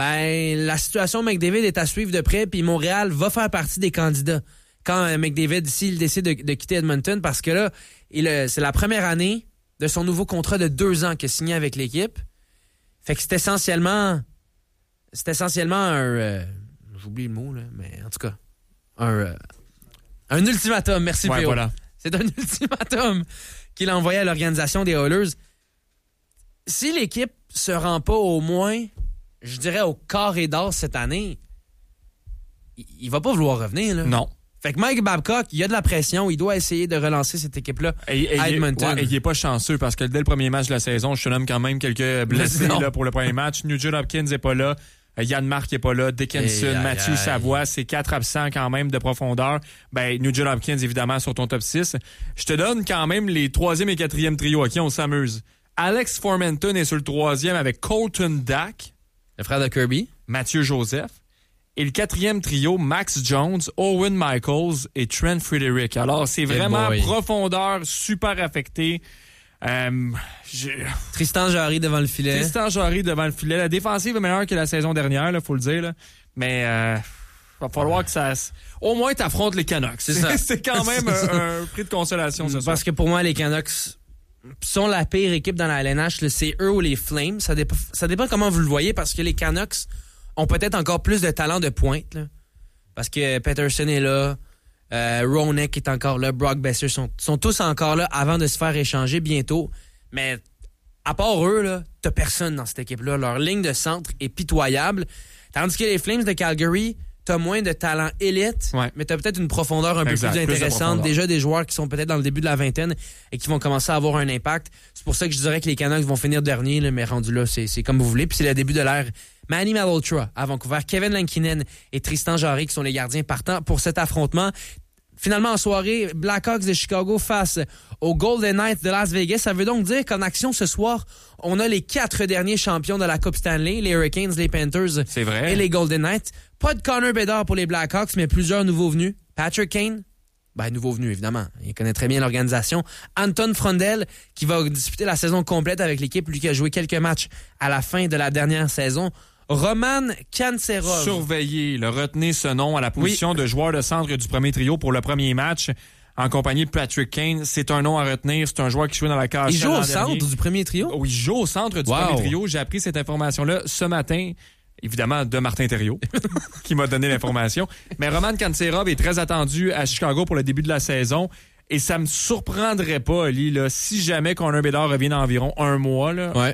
Speaker 4: ben la situation McDavid est à suivre de près, puis Montréal va faire partie des candidats quand euh, McDavid, s'il décide de, de quitter Edmonton, parce que là, il, euh, c'est la première année de son nouveau contrat de deux ans qu'il a signé avec l'équipe. Fait que c'est essentiellement, c'est essentiellement un, euh, j'oublie le mot là, mais en tout cas, un, euh, un ultimatum. Merci
Speaker 12: Ouais,
Speaker 4: P O.
Speaker 12: voilà.
Speaker 4: C'est un ultimatum qu'il a envoyé à l'organisation des Oilers. Si l'équipe se rend pas au moins, je dirais au quart et d'as cette année, il, il va pas vouloir revenir. Là.
Speaker 12: Non.
Speaker 4: Fait que Mike Babcock, il a de la pression, il doit essayer de relancer cette équipe-là
Speaker 12: et, et,
Speaker 4: à Edmonton.
Speaker 12: Ouais, et il est pas chanceux parce que dès le premier match de la saison, je te nomme quand même quelques blessés là, pour le premier match. Nugent Hopkins n'est pas là. Yann Marc n'est pas là. Dickinson, hey, Mathieu aïe, Savoie, c'est quatre absents quand même de profondeur. Ben, Nugent Hopkins, évidemment, sur ton top six. Je te donne quand même les troisième et quatrième trios. OK, on s'amuse. Alex Formenton est sur le troisième avec Colton Dack.
Speaker 4: Le frère de Kirby.
Speaker 12: Mathieu Joseph. Et le quatrième trio, Max Jones, Owen Michaels et Trent Frederick. Alors, c'est vraiment hey profondeur, super affecté. Euh,
Speaker 4: Tristan Jarry devant le filet.
Speaker 12: Tristan Jarry devant le filet. La défensive est meilleure que la saison dernière, il faut le dire. Là. Mais euh, va falloir que ça... Au moins, t'affrontes les Canucks. C'est ça. C'est quand même un, un prix de consolation. Ce
Speaker 4: Parce
Speaker 12: soir.
Speaker 4: que pour moi, les Canucks sont la pire équipe dans la L N H. C'est eux ou les Flames. Ça dépend, ça dépend comment vous le voyez parce que les Canucks ont peut-être encore plus de talent de pointe. Là. Parce que Peterson est là, euh, Roenick est encore là, Brock Besser sont, sont tous encore là avant de se faire échanger bientôt. Mais à part eux, là, t'as personne dans cette équipe-là. Leur ligne de centre est pitoyable. Tandis que les Flames de Calgary, t'as moins de talent élite, ouais. mais t'as peut-être une profondeur un
Speaker 12: exact,
Speaker 4: peu plus intéressante. Plus déjà des joueurs qui sont peut-être dans le début de la vingtaine et qui vont commencer à avoir un impact. C'est pour ça que je dirais que les Canucks vont finir dernier, là, mais rendu là, c'est, c'est comme vous voulez. Puis c'est le début de l'ère Manny Malhotra à Vancouver, Kevin Lankinen et Tristan Jarry qui sont les gardiens partants pour cet affrontement. Finalement, en soirée, Blackhawks de Chicago face aux Golden Knights de Las Vegas. Ça veut donc dire qu'en action ce soir, on a les quatre derniers champions de la Coupe Stanley, les Hurricanes, les Panthers
Speaker 12: C'est vrai.
Speaker 4: et les Golden Knights. Pas de Connor Bedard pour les Blackhawks, mais plusieurs nouveaux venus. Patrick Kane, ben nouveau venu évidemment, il connaît très bien l'organisation. Anton Frondel, qui va disputer la saison complète avec l'équipe, lui qui a joué quelques matchs à la fin de la dernière saison. Roman Kantserov.
Speaker 12: Surveillez, le retenez ce nom à la position oui. de joueur de centre du premier trio pour le premier match en compagnie de Patrick Kane. C'est un nom à retenir. C'est un joueur qui joue dans la cage.
Speaker 4: Il joue au centre dernier. du premier trio?
Speaker 12: Oui, il joue au centre du wow. premier trio. J'ai appris cette information-là ce matin. Évidemment, de Martin Thériault, qui m'a donné l'information. Mais Roman Kantserov est très attendu à Chicago pour le début de la saison. Et ça me surprendrait pas, Ali, là, si jamais Connor Bedard revient dans environ un mois. Là,
Speaker 4: ouais.